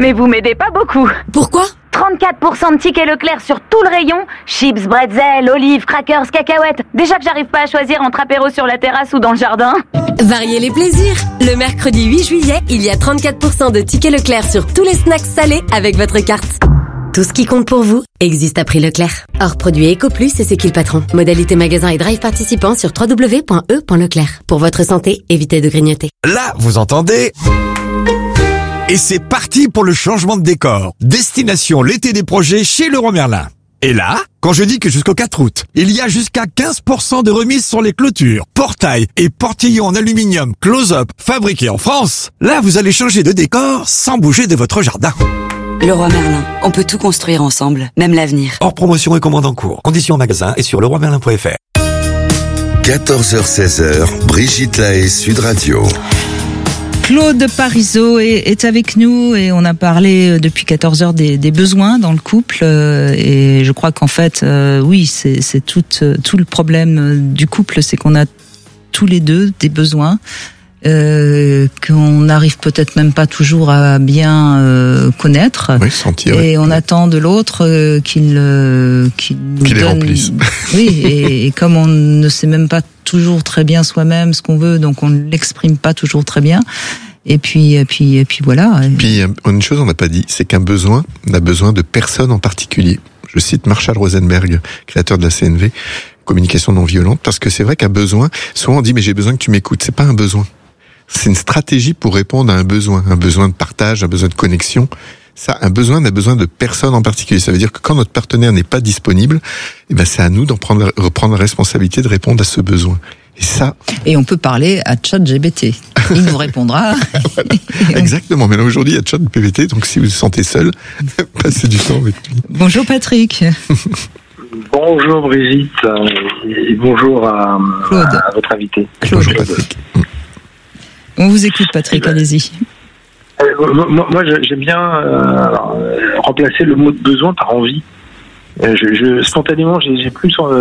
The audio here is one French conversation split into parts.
Mais vous m'aidez pas beaucoup. Pourquoi ? 34% de tickets Leclerc sur tout le rayon. Chips, bretzel, olives, crackers, cacahuètes. Déjà que j'arrive pas à choisir entre apéro sur la terrasse ou dans le jardin. Variez les plaisirs. Le mercredi 8 juillet, il y a 34% de tickets Leclerc sur tous les snacks salés avec votre carte. Tout ce qui compte pour vous existe à prix Leclerc. Hors produit EcoPlus et c'est qui le patron. Modalité magasin et drive participants sur www.e.leclerc. Pour votre santé, évitez de grignoter. Là, vous entendez ? Et c'est parti pour le changement de décor. Destination l'été des projets chez Leroy Merlin. Et là, quand je dis que jusqu'au 4 août, il y a jusqu'à 15% de remise sur les clôtures, portails et portillons en aluminium close-up fabriqués en France, là vous allez changer de décor sans bouger de votre jardin. Leroy Merlin, on peut tout construire ensemble, même l'avenir. Hors promotion et commande en cours. Conditions en magasin et sur leroymerlin.fr. 14h-16h, Brigitte Lahaie, Sud Radio. Claude Parisot est avec nous et on a parlé depuis 14 heures des besoins dans le couple et je crois qu'en fait oui c'est tout le problème du couple, c'est qu'on a tous les deux des besoins qu'on n'arrive peut-être même pas toujours à bien connaître, oui, sentir, et on attend de l'autre qu'il nous les donne, remplisse. oui, et comme on ne sait même pas toujours très bien soi-même ce qu'on veut, donc on ne l'exprime pas toujours très bien. Et puis voilà. Et puis une chose on n'a pas dit, c'est qu'un besoin n'a besoin de personne en particulier. Je cite Marshall Rosenberg, créateur de la CNV, communication non violente, parce que c'est vrai qu'un besoin, souvent on dit mais j'ai besoin que tu m'écoutes, c'est pas un besoin. C'est une stratégie pour répondre à un besoin de partage, un besoin de connexion. Ça, un besoin n'a besoin de personne en particulier. Ça veut dire que quand notre partenaire n'est pas disponible, eh ben c'est à nous reprendre la responsabilité de répondre à ce besoin. Et ça. Et on peut parler à ChatGPT. Il nous répondra. Voilà. Exactement. Mais là, aujourd'hui, il y a ChatGPT. Donc, si vous vous sentez seul, passez du temps avec lui. Bonjour Patrick. Bonjour Brigitte. Et bonjour à votre invité. Claude. Bonjour Patrick. On vous écoute Patrick, allez-y. Moi, j'aime bien remplacer le mot de besoin par envie. Spontanément, je suis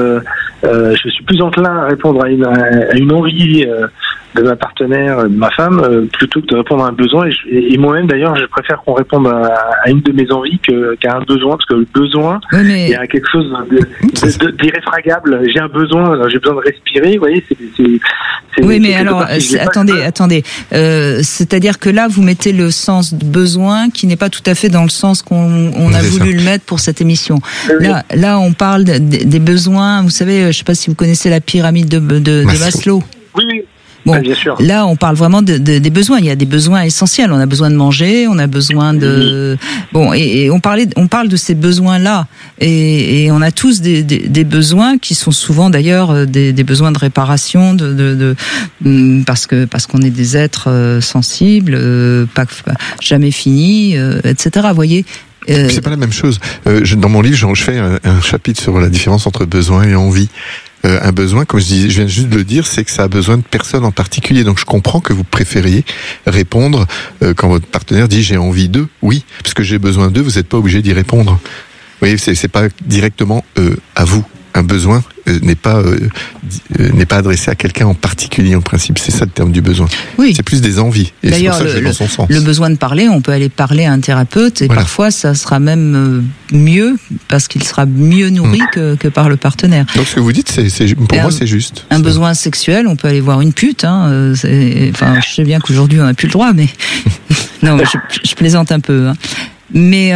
plus enclin à répondre à une envie de ma partenaire, de ma femme, plutôt que de répondre à un besoin. Et moi-même, d'ailleurs, je préfère qu'on réponde à une de mes envies qu'à un besoin, parce que le besoin, il y a quelque chose d'irréfragable. J'ai un besoin, j'ai besoin de respirer. Vous voyez, oui, mais alors, attendez. C'est-à-dire que là, vous mettez le sens de besoin qui n'est pas tout à fait dans le sens qu'on a voulu le mettre pour cette émission. Là, on parle des besoins. Vous savez, je ne sais pas si vous connaissez la pyramide de Maslow. Oui. Bon, bien sûr. Là, on parle vraiment des besoins. Il y a des besoins essentiels. On a besoin de manger, on a besoin de... Bon, et on parle de ces besoins-là. Et on a tous des besoins qui sont souvent d'ailleurs des besoins de réparation, parce qu'on est des êtres sensibles, pas jamais finis, etc. Vous voyez. C'est pas la même chose. Dans mon livre, je fais un chapitre sur la différence entre besoin et envie. Un besoin, comme je viens juste de le dire, c'est que ça a besoin de personne en particulier. Donc je comprends que vous préfériez répondre quand votre partenaire dit j'ai envie d'eux. Oui, parce que j'ai besoin d'eux, vous n'êtes pas obligé d'y répondre. Vous voyez, c'est pas directement à vous. Un besoin n'est pas adressé à quelqu'un en particulier en principe. C'est ça le terme du besoin. Oui. C'est plus des envies. Et d'ailleurs, c'est pour ça que c'est dans son sens. Le besoin de parler, on peut aller parler à un thérapeute et parfois ça sera même mieux parce qu'il sera mieux nourri que par le partenaire. Donc ce que vous dites, pour moi, c'est juste. Un besoin sexuel, on peut aller voir une pute. Je sais bien qu'aujourd'hui on n'a plus le droit, mais non, je plaisante un peu. Mais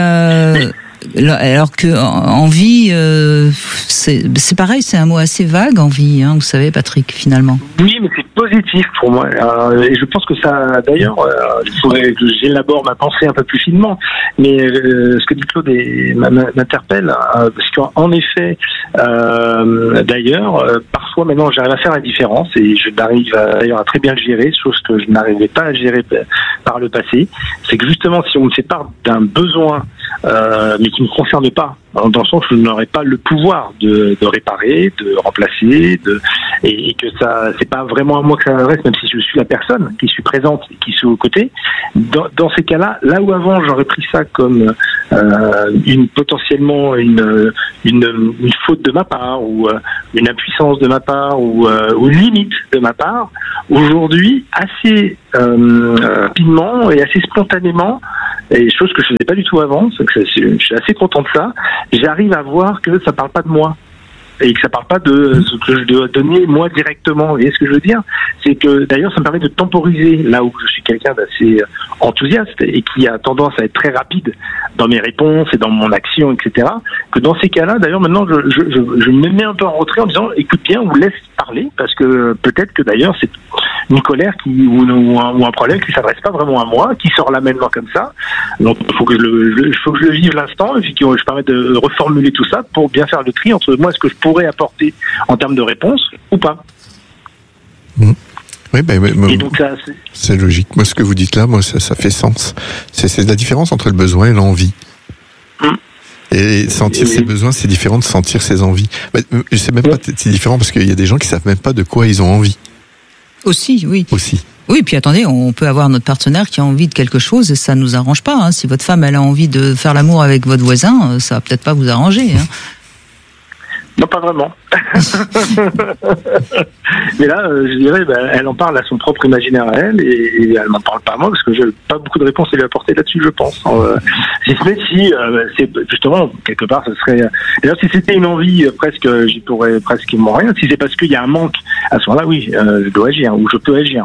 alors que envie, c'est pareil, c'est un mot assez vague, envie, vous savez, Patrick, finalement. Oui, mais c'est positif pour moi. Et je pense que ça, d'ailleurs, il faudrait que j'élabore ma pensée un peu plus finement. Mais ce que dit Claude m'interpelle, parce qu'en effet, d'ailleurs, parfois maintenant j'arrive à faire la différence et je n'arrive d'ailleurs à très bien le gérer, chose que je n'arrivais pas à gérer par le passé. C'est que justement, si on me sépare d'un besoin, mais qui ne me concerne pas, dans le sens où je n'aurais pas le pouvoir de réparer, de remplacer, et que ça, c'est pas vraiment à moi que ça s'adresse, même si je suis la personne qui suis présente et qui suis aux côtés. Dans ces cas-là, là où avant j'aurais pris ça comme potentiellement une faute de ma part, ou une impuissance de ma part, ou une limite de ma part, aujourd'hui, assez rapidement et assez spontanément, et chose que je faisais pas du tout avant, je suis assez content de ça. J'arrive à voir que ça parle pas de moi. Et que ça parle pas de ce que je dois donner moi directement. Vous voyez ce que je veux dire? C'est que d'ailleurs ça me permet de temporiser là où je suis quelqu'un d'assez enthousiaste et qui a tendance à être très rapide dans mes réponses et dans mon action, etc. Que dans ces cas-là, d'ailleurs maintenant je me mets un peu en retrait en disant écoute bien ou laisse parler, parce que peut-être que d'ailleurs c'est une colère ou un problème qui s'adresse pas vraiment à moi, qui sort là maintenant comme ça. Donc il faut que je le vive l'instant et puis que je permette de reformuler tout ça pour bien faire le tri entre moi ce que je pourrais apporter en termes de réponse ou pas. Oui, et donc ça, c'est logique. Moi, ce que vous dites là, ça fait sens. C'est la différence entre le besoin et l'envie. Et sentir ses besoins, c'est différent de sentir ses envies. Je sais même pas, c'est différent parce qu'il y a des gens qui savent même pas de quoi ils ont envie. Aussi, oui. Aussi. Oui, puis attendez, on peut avoir notre partenaire qui a envie de quelque chose et ça nous arrange pas. Hein. Si votre femme elle a envie de faire l'amour avec votre voisin, ça va peut-être pas vous arranger. Hein. Non, pas vraiment. Mais là, je dirais, elle en parle à son propre imaginaire à elle, et elle m'en parle pas à moi, parce que j'ai pas beaucoup de réponses à lui apporter là-dessus, je pense. Mais si, c'est justement, quelque part, ce serait... D'ailleurs, si c'était une envie, presque, j'y pourrais presque rien. Si c'est parce qu'il y a un manque, à ce moment-là, oui, je dois agir, ou je peux agir.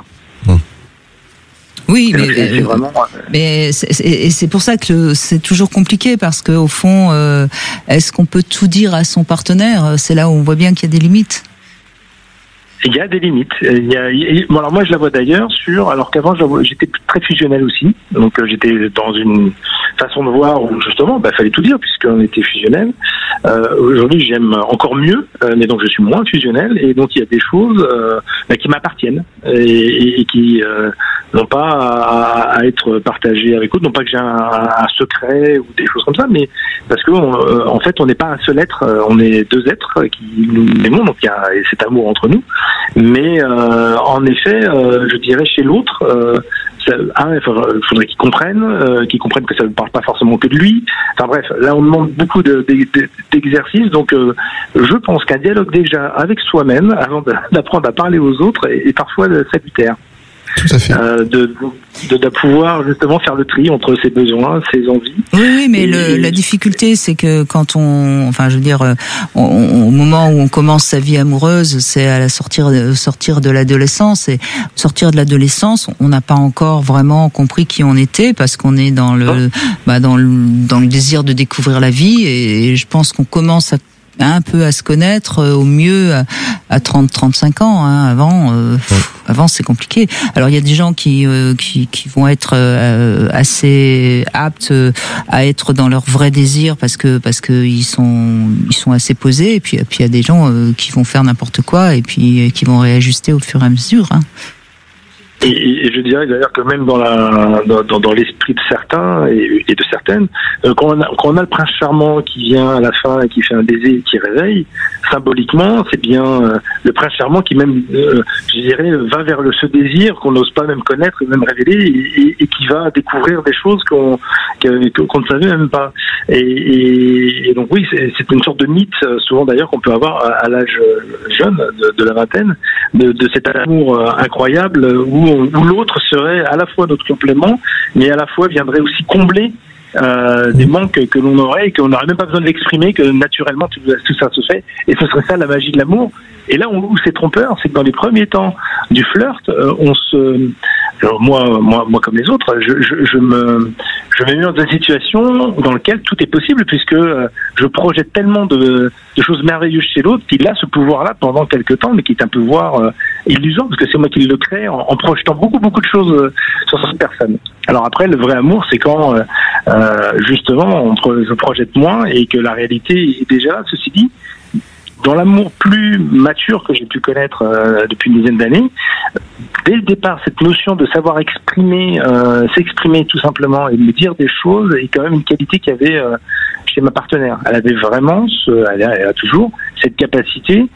Oui, mais c'est pour ça que c'est toujours compliqué, parce que au fond, est-ce qu'on peut tout dire à son partenaire? C'est là où on voit bien qu'il y a des limites. Il y a des limites. Bon, alors moi je la vois d'ailleurs alors qu'avant j'étais très fusionnel aussi, donc j'étais dans une façon de voir où justement fallait tout dire puisqu'on était fusionnel. Aujourd'hui j'aime encore mieux, mais donc je suis moins fusionnel, et donc il y a des choses qui m'appartiennent et qui n'ont pas à être partagées avec d'autres, non pas que j'ai un secret ou des choses comme ça, mais parce que en fait on n'est pas un seul être, on est deux êtres qui nous aimons, donc il y a cet amour entre nous. Mais en effet, je dirais chez l'autre, il faudrait qu'il comprenne que ça ne parle pas forcément que de lui. Enfin bref, là on demande beaucoup d'exercices, donc je pense qu'un dialogue déjà avec soi-même, avant d'apprendre à parler aux autres, est parfois salutaire. Tout à fait. De pouvoir justement faire le tri entre ses besoins, ses envies. Oui, mais la difficulté, c'est que quand au moment où on commence sa vie amoureuse, c'est à sortir de l'adolescence, et sortir de l'adolescence, on n'a pas encore vraiment compris qui on était, parce qu'on est dans le désir de découvrir la vie, et je pense qu'on commence un peu à se connaître au mieux à 30-35 ans. Hein. Avant c'est compliqué. Alors il y a des gens qui vont être assez aptes à être dans leur vrai désir parce que ils sont assez posés, et puis il y a des gens qui vont faire n'importe quoi et puis qui vont réajuster au fur et à mesure. Hein. Et je dirais d'ailleurs que même dans l'esprit de certains et de certaines, quand on a le prince charmant qui vient à la fin et qui fait un baiser et qui réveille, symboliquement, c'est bien le prince charmant qui même, je dirais, va vers ce désir qu'on n'ose pas même connaître et même révéler, et qui va découvrir des choses qu'on ne savait même pas. Et donc oui, c'est une sorte de mythe, souvent d'ailleurs, qu'on peut avoir à l'âge jeune, de la vingtaine, de cet amour incroyable où l'autre serait à la fois notre complément, mais à la fois viendrait aussi combler des manques que l'on aurait et qu'on n'aurait même pas besoin de l'exprimer, que naturellement tout ça se fait, et ce serait ça la magie de l'amour. Et là où c'est trompeur, c'est que dans les premiers temps du flirt, alors moi comme les autres, je me mets dans une situation dans laquelle tout est possible, puisque je projette tellement de choses merveilleuses chez l'autre qu'il a ce pouvoir-là pendant quelques temps, mais qui est un pouvoir illusoire, parce que c'est moi qui le crée en projetant beaucoup de choses sur cette personne. Alors après, le vrai amour, c'est quand justement je projette moins et que la réalité est déjà là. Ceci dit, dans l'amour plus mature que j'ai pu connaître depuis une dizaine d'années, dès le départ, cette notion de savoir s'exprimer tout simplement et me dire des choses est quand même une qualité qu'il y avait chez ma partenaire. Elle avait vraiment, elle a toujours cette capacité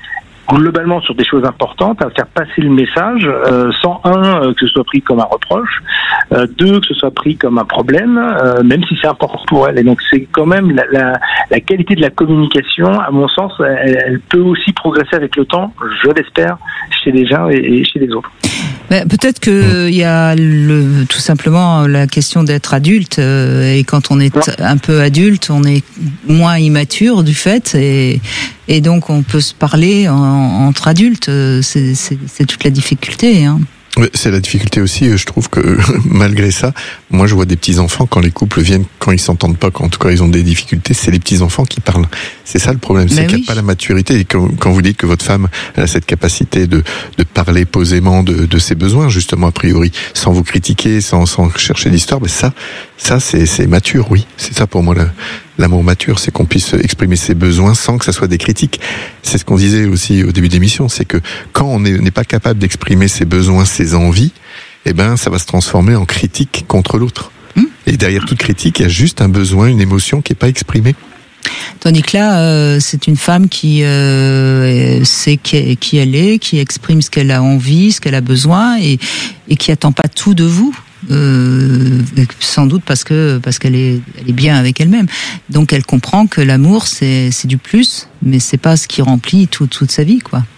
globalement sur des choses importantes, à faire passer le message, sans que ce soit pris comme un reproche, deux, que ce soit pris comme un problème, même si c'est important pour elle. Et donc c'est quand même la qualité de la communication, à mon sens, elle peut aussi progresser avec le temps, je l'espère, chez les gens et chez les autres. Peut-être qu'il y a tout simplement la question d'être adulte, et quand on est un peu adulte, on est moins immature du fait, et donc on peut se parler entre adultes, c'est toute la difficulté, hein. C'est la difficulté aussi, je trouve que malgré ça, moi je vois des petits-enfants quand les couples viennent, quand ils s'entendent pas, quand en tout cas ils ont des difficultés, c'est les petits-enfants qui parlent. C'est ça le problème, c'est qu'il n'y a pas la maturité. Et quand vous dites que votre femme a cette capacité de parler posément de ses besoins, justement a priori, sans vous critiquer, sans chercher d'histoire, ça c'est mature, oui. C'est ça pour moi l'amour mature, c'est qu'on puisse exprimer ses besoins sans que ça soit des critiques. C'est ce qu'on disait aussi au début de l'émission, c'est que quand on n'est pas capable d'exprimer ses besoins, ses envies, ça va se transformer en critique contre l'autre. Et derrière toute critique, il y a juste un besoin, une émotion qui n'est pas exprimée. Tandis que là, c'est une femme qui sait qui elle est, qui exprime ce qu'elle a envie, ce qu'elle a besoin, et qui attend pas tout de vous. Sans doute parce qu'elle est bien avec elle-même. Donc elle comprend que l'amour c'est du plus, mais c'est pas ce qui remplit toute sa vie, quoi.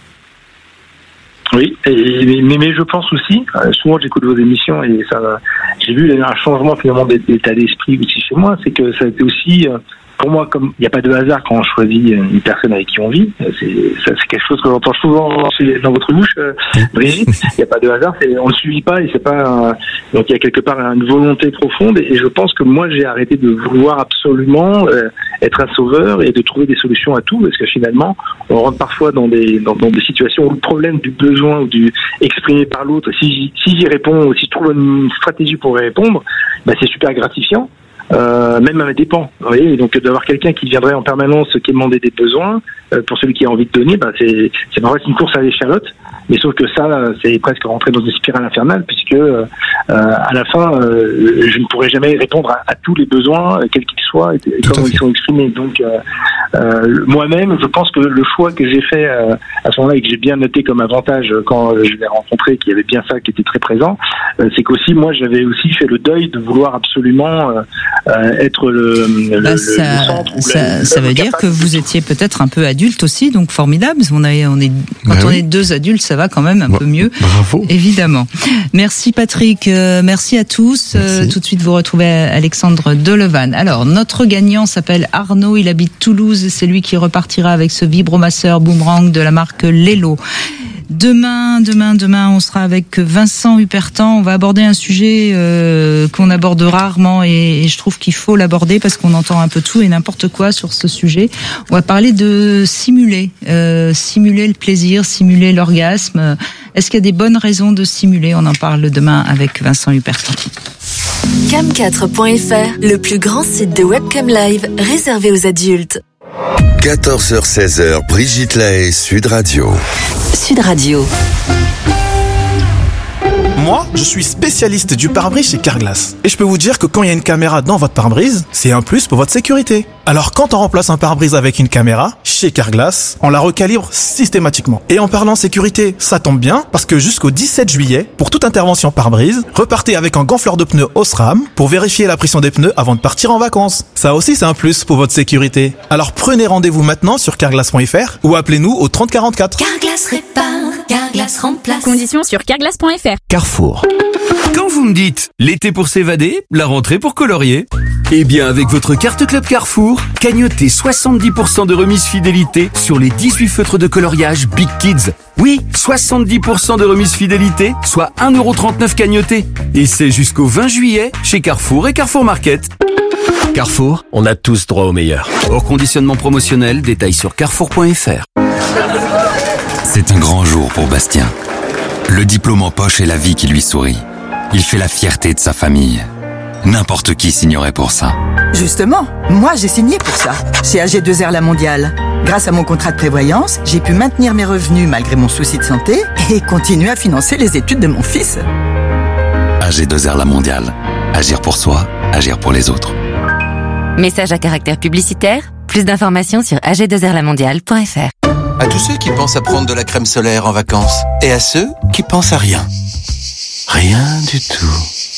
Oui, mais je pense aussi, souvent j'écoute vos émissions et j'ai vu un changement finalement d'état d'esprit aussi chez moi, c'est que ça a été aussi, pour moi, comme il n'y a pas de hasard quand on choisit une personne avec qui on vit, c'est quelque chose que j'entends souvent dans votre bouche, Brigitte, il n'y a pas de hasard, on ne suit pas et c'est pas donc il y a quelque part une volonté profonde et je pense que moi j'ai arrêté de vouloir absolument être un sauveur et de trouver des solutions à tout, parce que finalement on rentre parfois dans des situations où le problème du besoin ou du exprimé par l'autre, si j'y réponds ou si je trouve une stratégie pour y répondre, c'est super gratifiant. Même à mes dépens. Vous voyez, donc d'avoir quelqu'un qui viendrait en permanence qui demander des besoins pour celui qui a envie de donner, c'est parfois une course à l'échalote. Mais sauf que ça, c'est presque rentrer dans une spirale infernale, puisque à la fin, je ne pourrai jamais répondre à tous les besoins, quels qu'ils soient, et comment ils sont exprimés. Donc moi-même, je pense que le choix que j'ai fait à ce moment-là et que j'ai bien noté comme avantage quand je l'ai rencontré, qu'il y avait bien ça qui était très présent, c'est qu'aussi moi j'avais aussi fait le deuil de vouloir absolument être le centre. Ça veut dire que vous étiez peut-être un peu adulte aussi, donc formidable. Quand on est deux adultes, ça va quand même un peu mieux. Bravo. Évidemment. Merci Patrick, merci à tous. Tout de suite vous retrouvez Alexandre Delevanne. Alors notre gagnant s'appelle Arnaud, il habite Toulouse et c'est lui qui repartira avec ce vibromasseur boomerang de la marque Lelo. Demain, on sera avec Vincent Hupertan. On va aborder un sujet qu'on aborde rarement et je trouve qu'il faut l'aborder parce qu'on entend un peu tout et n'importe quoi sur ce sujet. On va parler de simuler le plaisir, simuler l'orgasme. Est-ce qu'il y a des bonnes raisons de simuler ? On en parle demain avec Vincent Hupertan. Cam4.fr, le plus grand site de webcam live réservé aux adultes. 14h-16h, Brigitte Lahaie, Sud Radio. Sud Radio. Moi, je suis spécialiste du pare-brise chez Carglass. Et je peux vous dire que quand il y a une caméra dans votre pare-brise, c'est un plus pour votre sécurité. Alors quand on remplace un pare-brise avec une caméra, chez Carglass, on la recalibre systématiquement. Et en parlant sécurité, ça tombe bien, parce que jusqu'au 17 juillet, pour toute intervention pare-brise, repartez avec un gonfleur de pneus Osram pour vérifier la pression des pneus avant de partir en vacances. Ça aussi, c'est un plus pour votre sécurité. Alors prenez rendez-vous maintenant sur carglass.fr ou appelez-nous au 3044. Carglass répare, Carglass remplace. Conditions sur carglass.fr. Carrefour. Quand vous me dites l'été pour s'évader, la rentrée pour colorier, eh bien avec votre carte Club Carrefour, cagnotez 70% de remise fidélité sur les 18 feutres de coloriage Big Kids. Oui, 70% de remise fidélité, soit 1,39€ cagnoté. Et c'est jusqu'au 20 juillet chez Carrefour et Carrefour Market. Carrefour, on a tous droit au meilleur. Hors conditionnement promotionnel, détails sur carrefour.fr. C'est un grand jour pour Bastien. Le diplôme en poche et la vie qui lui sourit. Il fait la fierté de sa famille. N'importe qui signerait pour ça. Justement, moi j'ai signé pour ça, chez AG2R La Mondiale. Grâce à mon contrat de prévoyance, j'ai pu maintenir mes revenus malgré mon souci de santé et continuer à financer les études de mon fils. AG2R La Mondiale. Agir pour soi, agir pour les autres. Message à caractère publicitaire. Plus d'informations sur ag2rlamondiale.fr. À tous ceux qui pensent à prendre de la crème solaire en vacances. Et à ceux qui pensent à rien. Rien du tout.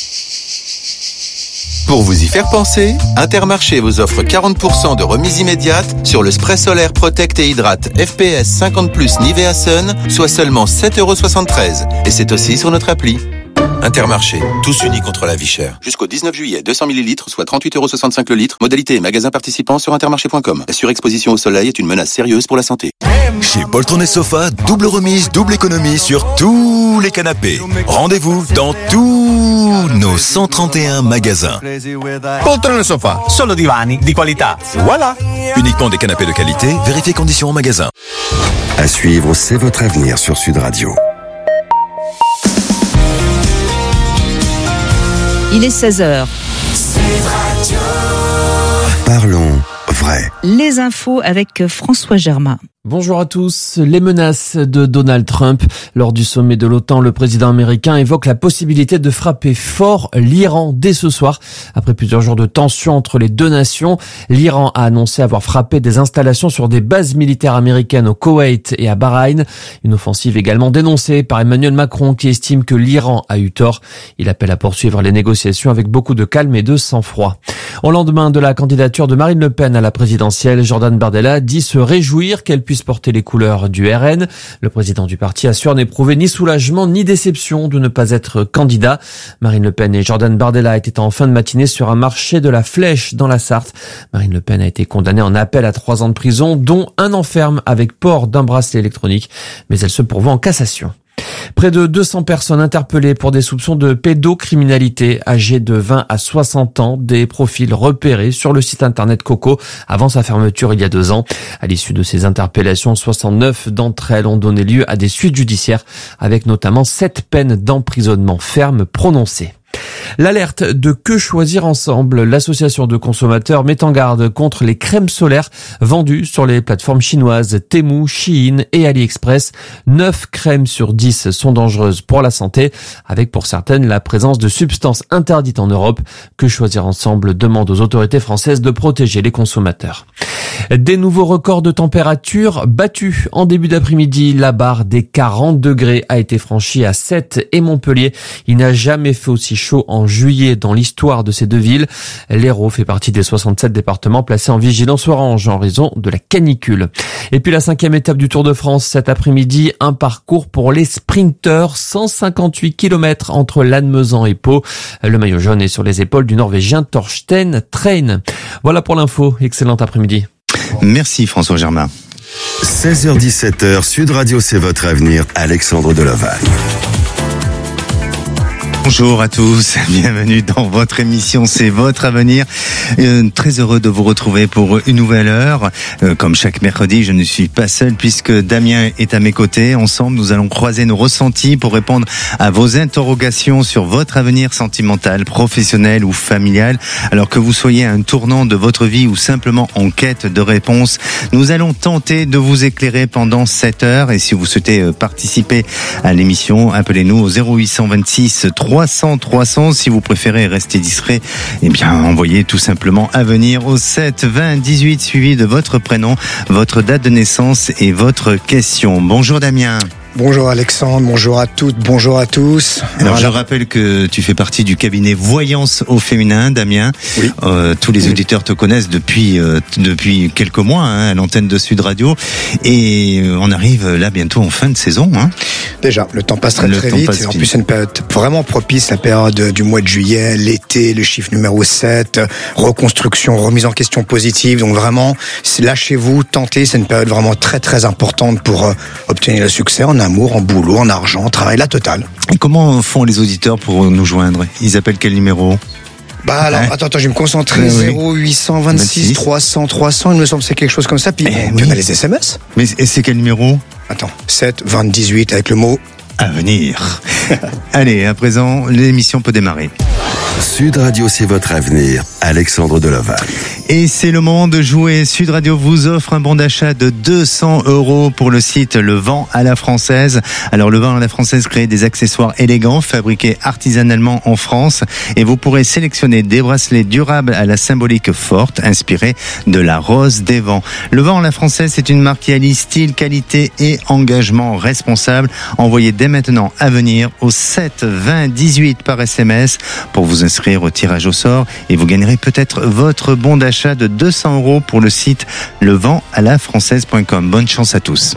Pour vous y faire penser, Intermarché vous offre 40% de remise immédiate sur le spray solaire Protect et Hydrate FPS 50+, Nivea Sun, soit seulement 7,73 €. Et c'est aussi sur notre appli. Intermarché, tous unis contre la vie chère. Jusqu'au 19 juillet, 200 ml, soit 38,65 € le litre. Modalité et magasins participants sur intermarché.com. La surexposition au soleil est une menace sérieuse pour la santé. Chez Poltron et Sofa, double remise, double économie sur tous les canapés. Rendez-vous dans tous nos 131 magasins. Poltron et Sofa, solo divani di qualità. Voilà. Uniquement des canapés de qualité, vérifiez conditions en magasin. À suivre, c'est votre avenir sur Sud Radio. Il est 16h. Parlons vrai. Les infos avec François Germain. Bonjour à tous. Les menaces de Donald Trump. Lors du sommet de l'OTAN, le président américain évoque la possibilité de frapper fort l'Iran dès ce soir. Après plusieurs jours de tension entre les deux nations, l'Iran a annoncé avoir frappé des installations sur des bases militaires américaines au Koweït et à Bahreïn. Une offensive également dénoncée par Emmanuel Macron qui estime que l'Iran a eu tort. Il appelle à poursuivre les négociations avec beaucoup de calme et de sang-froid. Au lendemain de la candidature de Marine Le Pen à la présidentielle, Jordan Bardella dit se réjouir qu'elle puisse porter les couleurs du RN. Le président du parti assure n'éprouver ni soulagement ni déception de ne pas être candidat. Marine Le Pen et Jordan Bardella étaient en fin de matinée sur un marché de la Flèche dans la Sarthe. Marine Le Pen a été condamnée en appel à 3 ans de prison, dont 1 an ferme avec port d'un bracelet électronique, mais elle se pourvoit en cassation. Près de 200 personnes interpellées pour des soupçons de pédocriminalité âgées de 20 à 60 ans, des profils repérés sur le site internet Coco avant sa fermeture il y a 2 ans. À l'issue de ces interpellations, 69 d'entre elles ont donné lieu à des suites judiciaires avec notamment 7 peines d'emprisonnement ferme prononcées. L'alerte de Que Choisir Ensemble, l'association de consommateurs met en garde contre les crèmes solaires vendues sur les plateformes chinoises Temu, Shein et AliExpress. 9 crèmes sur 10 sont dangereuses pour la santé, avec pour certaines la présence de substances interdites en Europe. Que Choisir Ensemble demande aux autorités françaises de protéger les consommateurs. Des nouveaux records de température battus en début d'après-midi. La barre des 40 degrés a été franchie à Sète et Montpellier. Il n'a jamais fait aussi chaud en juillet dans l'histoire de ces deux villes. L'Hérault fait partie des 67 départements placés en vigilance orange en raison de la canicule. Et puis la 5e étape du Tour de France cet après-midi, un parcours pour les sprinteurs, 158 km entre Lannemezan et Pau. Le maillot jaune est sur les épaules du Norvégien Torsten Train. Voilà pour l'info, excellent après-midi. Merci François Germain. 16h-17h, Sud Radio, c'est votre avenir, Alexandre Delovac. Bonjour à tous, bienvenue dans votre émission C'est votre avenir. Très heureux de vous retrouver pour une nouvelle heure. Comme chaque mercredi, je ne suis pas seul puisque Damien est à mes côtés. Ensemble, nous allons croiser nos ressentis pour répondre à vos interrogations sur votre avenir sentimental, professionnel ou familial. Alors que vous soyez à un tournant de votre vie ou simplement en quête de réponse, nous allons tenter de vous éclairer pendant 7 heures. Et si vous souhaitez participer à l'émission, appelez-nous au 0826 300 300. Si vous préférez rester discret, eh bien, envoyez tout simplement avenir au 7 20 18 suivi de votre prénom, votre date de naissance et votre question. Bonjour Damien. Bonjour Alexandre, bonjour à toutes, bonjour à tous. Alors je rappelle que tu fais partie du cabinet Voyance au féminin, Damien. Oui. Tous les auditeurs te connaissent depuis quelques mois à l'antenne de Sud Radio. Et on arrive là bientôt en fin de saison. Déjà, le temps passe très vite. Et en plus, c'est une période vraiment propice, la période du mois de juillet, l'été, le chiffre numéro 7, reconstruction, remise en question positive. Donc vraiment, lâchez-vous, tentez. C'est une période vraiment très très importante pour obtenir le succès en amour, en boulot, en argent, travail, la totale. Et comment font les auditeurs pour nous joindre ? Ils appellent quel numéro ? Attends, je vais me concentrer. 0826 300 300, il me semble que c'est quelque chose comme ça. Puis on a les SMS. Mais c'est quel numéro ? Attends, 7 20 18 avec le mot avenir. Allez, à présent, l'émission peut démarrer. Sud Radio, c'est votre avenir. Alexandre Delaval. Et c'est le moment de jouer. Sud Radio vous offre un bon d'achat de 200 € pour le site Le Vent à la Française. Alors, Le Vent à la Française crée des accessoires élégants fabriqués artisanalement en France. Et vous pourrez sélectionner des bracelets durables à la symbolique forte, inspirés de la rose des vents. Le Vent à la Française, c'est une marque qui allie style, qualité et engagement responsable. Envoyez dès maintenant à venir au 7 20 18 par SMS pour vous inscrire au tirage au sort et vous gagnerez peut-être votre bon d'achat de 200 € pour le site leventalafrançaise.com. Bonne chance à tous.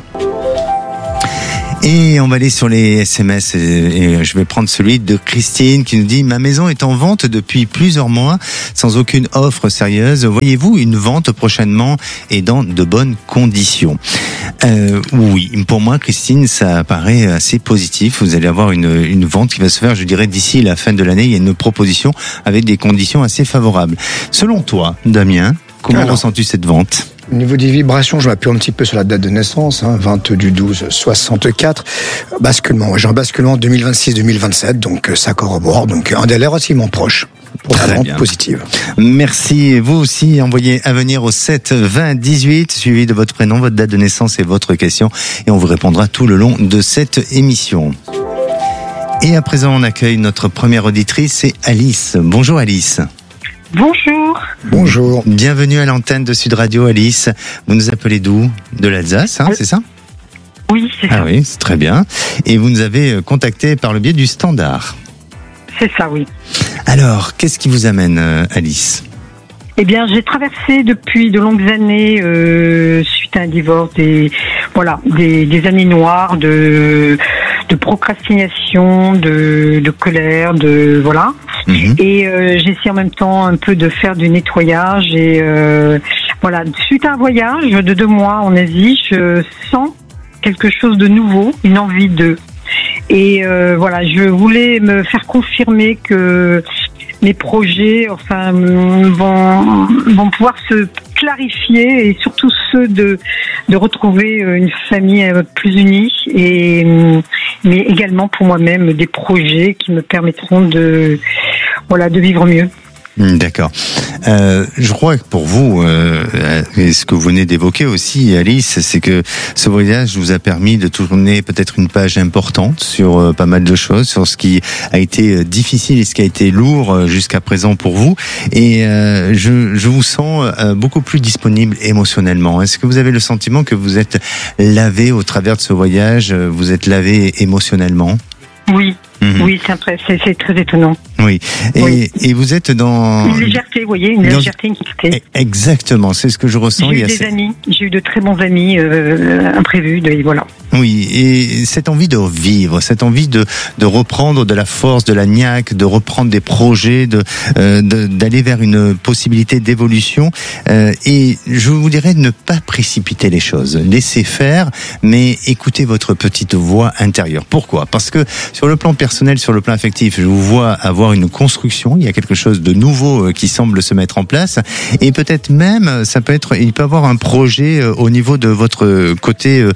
Et on va aller sur les SMS et je vais prendre celui de Christine qui nous dit: ma maison est en vente depuis plusieurs mois sans aucune offre sérieuse. Voyez-vous une vente prochainement et dans de bonnes conditions? Oui, pour moi, Christine, ça paraît assez positif. Vous allez avoir une vente qui va se faire, je dirais, d'ici la fin de l'année. Il y a une proposition avec des conditions assez favorables. Selon toi, Damien, comment ressens-tu cette vente? Au niveau des vibrations, je m'appuie un petit peu sur la date de naissance, 20/12/64. Basculement, j'ai un basculement 2026-2027, donc ça corrobore, donc un délai relativement proche. Pour la vente positive. Merci. Vous aussi, envoyez à venir au 7 20 18, suivi de votre prénom, votre date de naissance et votre question, et on vous répondra tout le long de cette émission. Et à présent, on accueille notre première auditrice, c'est Alice. Bonjour Alice. Bonjour. Bonjour. Bienvenue à l'antenne de Sud Radio, Alice. Vous nous appelez d'où? De l'Alsace, c'est ça? Oui, c'est ça. Ah oui, c'est très bien. Et vous nous avez contacté par le biais du Standard. C'est ça, oui. Alors, qu'est-ce qui vous amène, Alice? Eh bien, j'ai traversé depuis de longues années, suite à un divorce, des années noires de procrastination, de colère, voilà. Et j'essaie en même temps un peu de faire du nettoyage et suite à un voyage de 2 mois en Asie, je sens quelque chose de nouveau, une envie de. Et je voulais me faire confirmer que mes projets vont pouvoir se clarifier et surtout ceux de retrouver une famille plus unie mais également pour moi-même des projets qui me permettront de vivre mieux. D'accord. Je crois que pour vous, et ce que vous venez d'évoquer aussi, Alice, c'est que ce voyage vous a permis de tourner peut-être une page importante sur pas mal de choses, sur ce qui a été difficile et ce qui a été lourd jusqu'à présent pour vous. Et je vous sens beaucoup plus disponible émotionnellement. Est-ce que vous avez le sentiment que vous êtes lavé au travers de ce voyage, vous êtes lavé émotionnellement? Oui. Oui, c'est très étonnant. Oui. Et vous êtes dans une légèreté, vous voyez, une légèreté, une quiétude. Exactement, c'est ce que je ressens. J'ai eu de très bons amis imprévus, voilà. Oui, et cette envie de vivre, cette envie de reprendre de la force, de la niaque, de reprendre des projets, d'aller vers une possibilité d'évolution. Et je vous dirais de ne pas précipiter les choses, laissez faire, mais écoutez votre petite voix intérieure. Pourquoi? Parce que sur le plan personnel, sur le plan affectif, je vous vois avoir une construction, il y a quelque chose de nouveau qui semble se mettre en place, et peut-être même, il peut avoir un projet au niveau de votre côté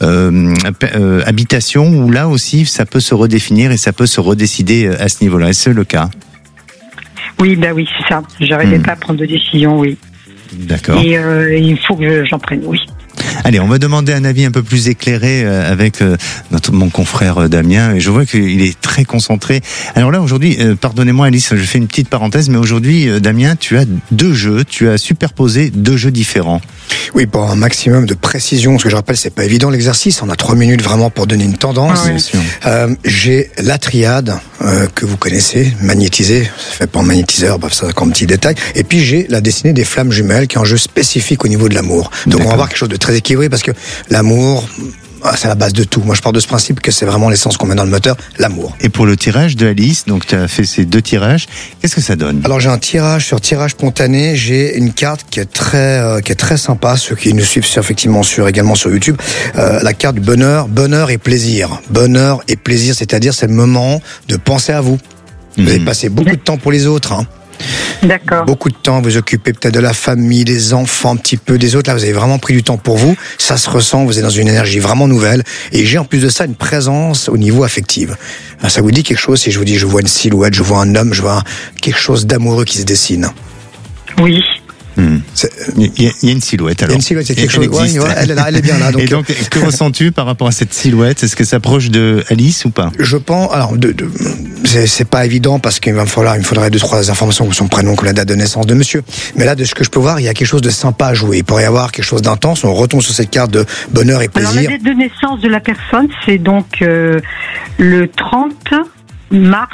habitation, où là aussi ça peut se redéfinir et ça peut se redécider à ce niveau-là. Est-ce le cas? Oui, oui, c'est ça. J'arrivais pas à prendre de décision, oui. D'accord. Et il faut que j'en prenne, oui. Allez, on va demander un avis un peu plus éclairé avec mon confrère Damien. Et je vois qu'il est très concentré. Alors là, aujourd'hui, pardonnez-moi Alice, je fais une petite parenthèse, mais aujourd'hui, Damien, tu as 2 jeux. Tu as superposé 2 jeux différents. Oui, pour un maximum de précision, parce que je rappelle, c'est pas évident l'exercice. On a 3 minutes vraiment pour donner une tendance. Bien sûr. J'ai la triade que vous connaissez, magnétisée. Ça fait pas un magnétiseur, bref, ça comme petit détail. Et puis j'ai la destinée des flammes jumelles, qui est un jeu spécifique au niveau de l'amour. Donc on va avoir quelque chose de très équilibré, parce que l'amour, c'est la base de tout. Moi, je pars de ce principe que c'est vraiment l'essence qu'on met dans le moteur, l'amour. Et pour le tirage de Alice, donc tu as fait ces 2 tirages, qu'est-ce que ça donne? Alors j'ai un tirage sur tirage spontané, j'ai une carte qui est très sympa, ceux qui nous suivent effectivement également sur YouTube, la carte du bonheur et plaisir. Bonheur et plaisir, c'est-à-dire c'est le moment de penser à vous. Vous avez passé beaucoup de temps pour les autres, D'accord. Beaucoup de temps, vous occupez peut-être de la famille, des enfants, un petit peu des autres. Là, vous avez vraiment pris du temps pour vous. Ça se ressent, vous êtes dans une énergie vraiment nouvelle. Et j'ai en plus de ça une présence au niveau affectif. Alors, ça vous dit quelque chose si je vous dis je vois une silhouette, je vois un homme, je vois quelque chose d'amoureux qui se dessine? Oui. Il y a une silhouette alors. Il y a une silhouette, c'est quelque chose. Elle est bien là. Donc, et donc, que ressens-tu par rapport à cette silhouette? Est-ce que ça s'approche de Alice ou pas? Je pense. Alors, c'est pas évident parce qu'il me faudrait 2-3 informations comme son prénom, comme la date de naissance de monsieur. Mais là, de ce que je peux voir, il y a quelque chose de sympa à jouer. Il pourrait y avoir quelque chose d'intense. On retombe sur cette carte de bonheur et plaisir. Alors, la date de naissance de la personne, c'est donc le 30 mars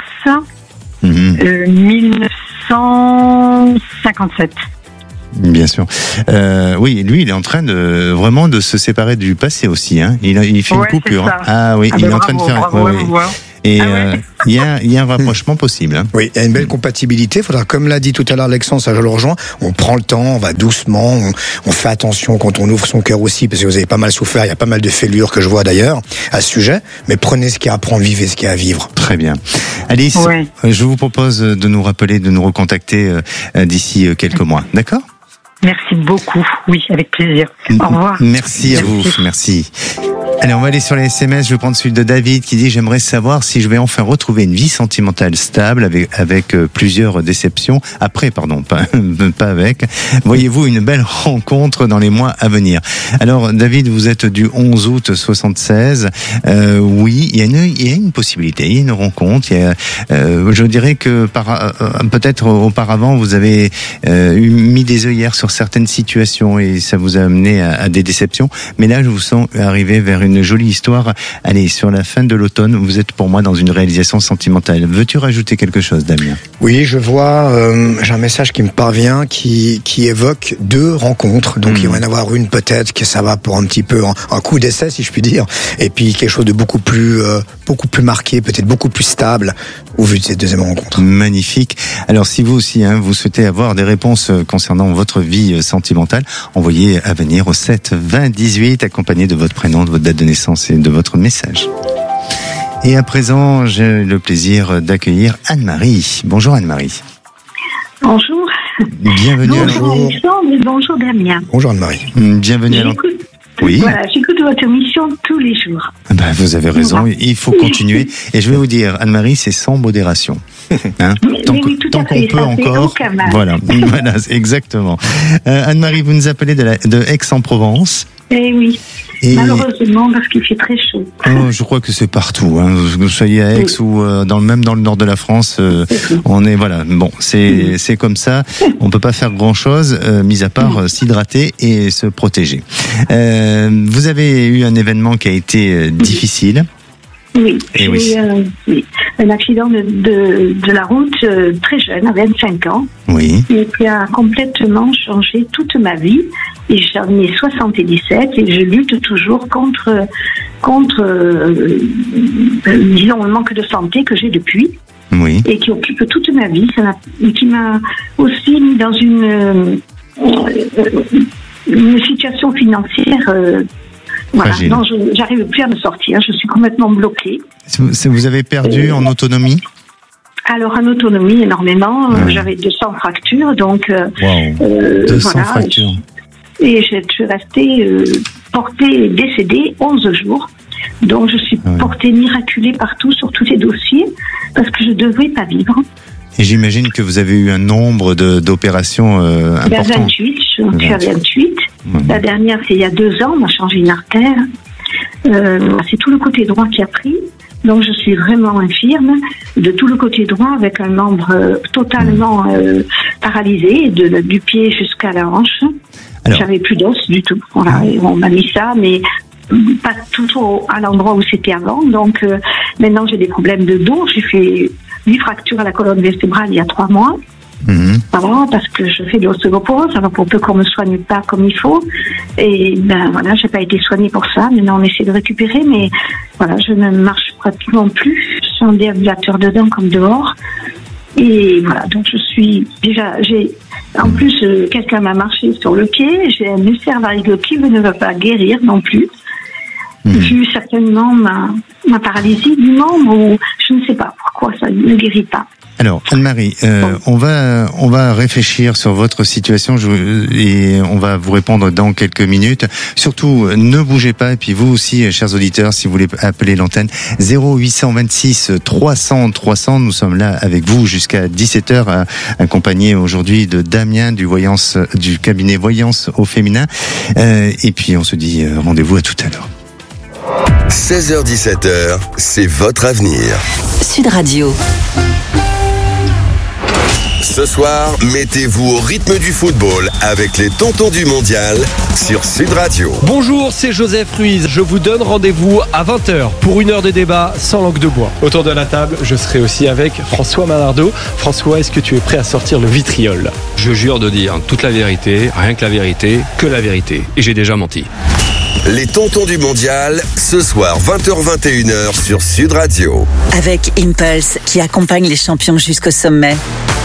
1957. Bien sûr. Oui, lui, il est en train de vraiment de se séparer du passé aussi. Hein. Il fait une coupure. Hein. Ah oui, il est en train de faire. Et il y a un rapprochement possible. Hein. Oui, il y a une belle compatibilité. Il faudra, comme l'a dit tout à l'heure Alexandre, ça je le rejoins, on prend le temps, on va doucement, on fait attention quand on ouvre son cœur aussi, parce que vous avez pas mal souffert, il y a pas mal de fêlures que je vois d'ailleurs à ce sujet, mais prenez ce qu'il y a à prendre, vivez ce qu'il y a à vivre. Très bien. Alice, je vous propose de nous rappeler, de nous recontacter d'ici quelques mois. D'accord ? Merci beaucoup. Oui, avec plaisir. Au revoir. Merci à vous. Merci. Allez, on va aller sur les SMS. Je vais prendre celui de David qui dit: j'aimerais savoir si je vais enfin retrouver une vie sentimentale stable avec plusieurs déceptions. Après, pardon, pas avec. Voyez-vous une belle rencontre dans les mois à venir? Alors, David, vous êtes du 11 août 76. Oui, il y a une possibilité. Il y a une rencontre. Je dirais que peut-être auparavant, vous avez mis des œillères sur certaines situations et ça vous a amené à des déceptions. Mais là, je vous sens arriver vers une jolie histoire. Allez, sur la fin de l'automne, vous êtes pour moi dans une réalisation sentimentale. Veux-tu rajouter quelque chose, Damien? Oui, je vois, j'ai un message qui me parvient qui évoque 2 rencontres. Donc il va y en avoir une peut-être que ça va pour un petit peu un coup d'essai, si je puis dire. Et puis quelque chose de beaucoup plus marqué, peut-être beaucoup plus stable au vu de cette deuxième rencontre. Magnifique. Alors si vous aussi, vous souhaitez avoir des réponses concernant votre vie sentimentale, envoyez à venir au 7 20 18 accompagné de votre prénom, de votre date de naissance et de votre message. Et à présent, j'ai le plaisir d'accueillir Anne-Marie. Bonjour Anne-Marie. Bonjour. Bienvenue à Bonjour Alexandre et bonjour Damien. Bonjour Anne-Marie. Bienvenue à Oui. Voilà, j'écoute votre émission tous les jours. Vous avez raison, il faut continuer. Et je vais vous dire, Anne-Marie, c'est sans modération. Tant qu'on peut encore. Voilà, exactement. Anne-Marie, vous nous appelez de Aix-en-Provence. Eh oui. Malheureusement, parce qu'il fait très chaud. Je crois que c'est partout. Que vous soyez à Aix ou dans le nord de la France, on est c'est comme ça. On peut pas faire grand chose, mis à part s'hydrater et se protéger. Vous avez eu un événement qui a été difficile. Oui, j'ai eu un accident de la route très jeune, à 25 ans. Oui. Et qui a complètement changé toute ma vie. Et j'en ai 77 et je lutte toujours contre disons, le manque de santé que j'ai depuis. Oui. Et qui occupe toute ma vie. Et qui m'a aussi mis dans une situation financière. Voilà, non, j'arrive plus à me sortir, je suis complètement bloquée. Vous avez perdu en autonomie? Alors en autonomie énormément, j'avais 200 fractures, donc 200 fractures. Et je suis restée portée, décédée 11 jours. Donc je suis portée miraculée partout sur tous les dossiers parce que je ne devais pas vivre. Et j'imagine que vous avez eu un nombre d'opérations importantes. 28, je suis à 28. La dernière, c'est il y a 2 ans, on m'a changé une artère. C'est tout le côté droit qui a pris. Donc je suis vraiment infirme de tout le côté droit avec un membre totalement paralysé, du pied jusqu'à la hanche. J'avais plus d'os du tout. Voilà, on m'a mis ça, mais pas tout à l'endroit où c'était avant. Donc maintenant j'ai des problèmes de dos. J'ai fait 8 fractures à la colonne vertébrale il y a 3 mois. Voilà, parce que je fais de l'ostéoporose, alors pour peu qu'on me soigne pas comme il faut. Et j'ai pas été soignée pour ça. Maintenant on essaie de récupérer, mais voilà, je ne marche pratiquement plus. Je suis en déambulateur dedans comme dehors. Et voilà, donc je suis déjà, en plus quelqu'un m'a marché sur le pied, j'ai un ulcère variceux qui ne veut pas guérir non plus. Vu certainement ma paralysie du membre, ou je ne sais pas pourquoi ça ne guérit pas. Alors, Anne-Marie, on va réfléchir sur votre situation et on va vous répondre dans quelques minutes. Surtout, ne bougez pas. Et puis vous aussi, chers auditeurs, si vous voulez appeler l'antenne, 0826 300 300. Nous sommes là avec vous jusqu'à 17h, accompagnés aujourd'hui de Damien du cabinet Voyance au féminin. Et puis on se dit rendez-vous à tout à l'heure. 16h-17h, c'est votre avenir. Sud Radio. Ce soir, mettez-vous au rythme du football avec les tontons du mondial sur Sud Radio. Bonjour, c'est Joseph Ruiz. Je vous donne rendez-vous à 20h pour une heure de débat sans langue de bois. Autour de la table, je serai aussi avec François Malardeau. François, est-ce que tu es prêt à sortir le vitriol ? Je jure de dire toute la vérité, rien que la vérité, que la vérité. Et j'ai déjà menti. Les tontons du mondial, ce soir 20h-21h sur Sud Radio. Avec Impulse, qui accompagne les champions jusqu'au sommet.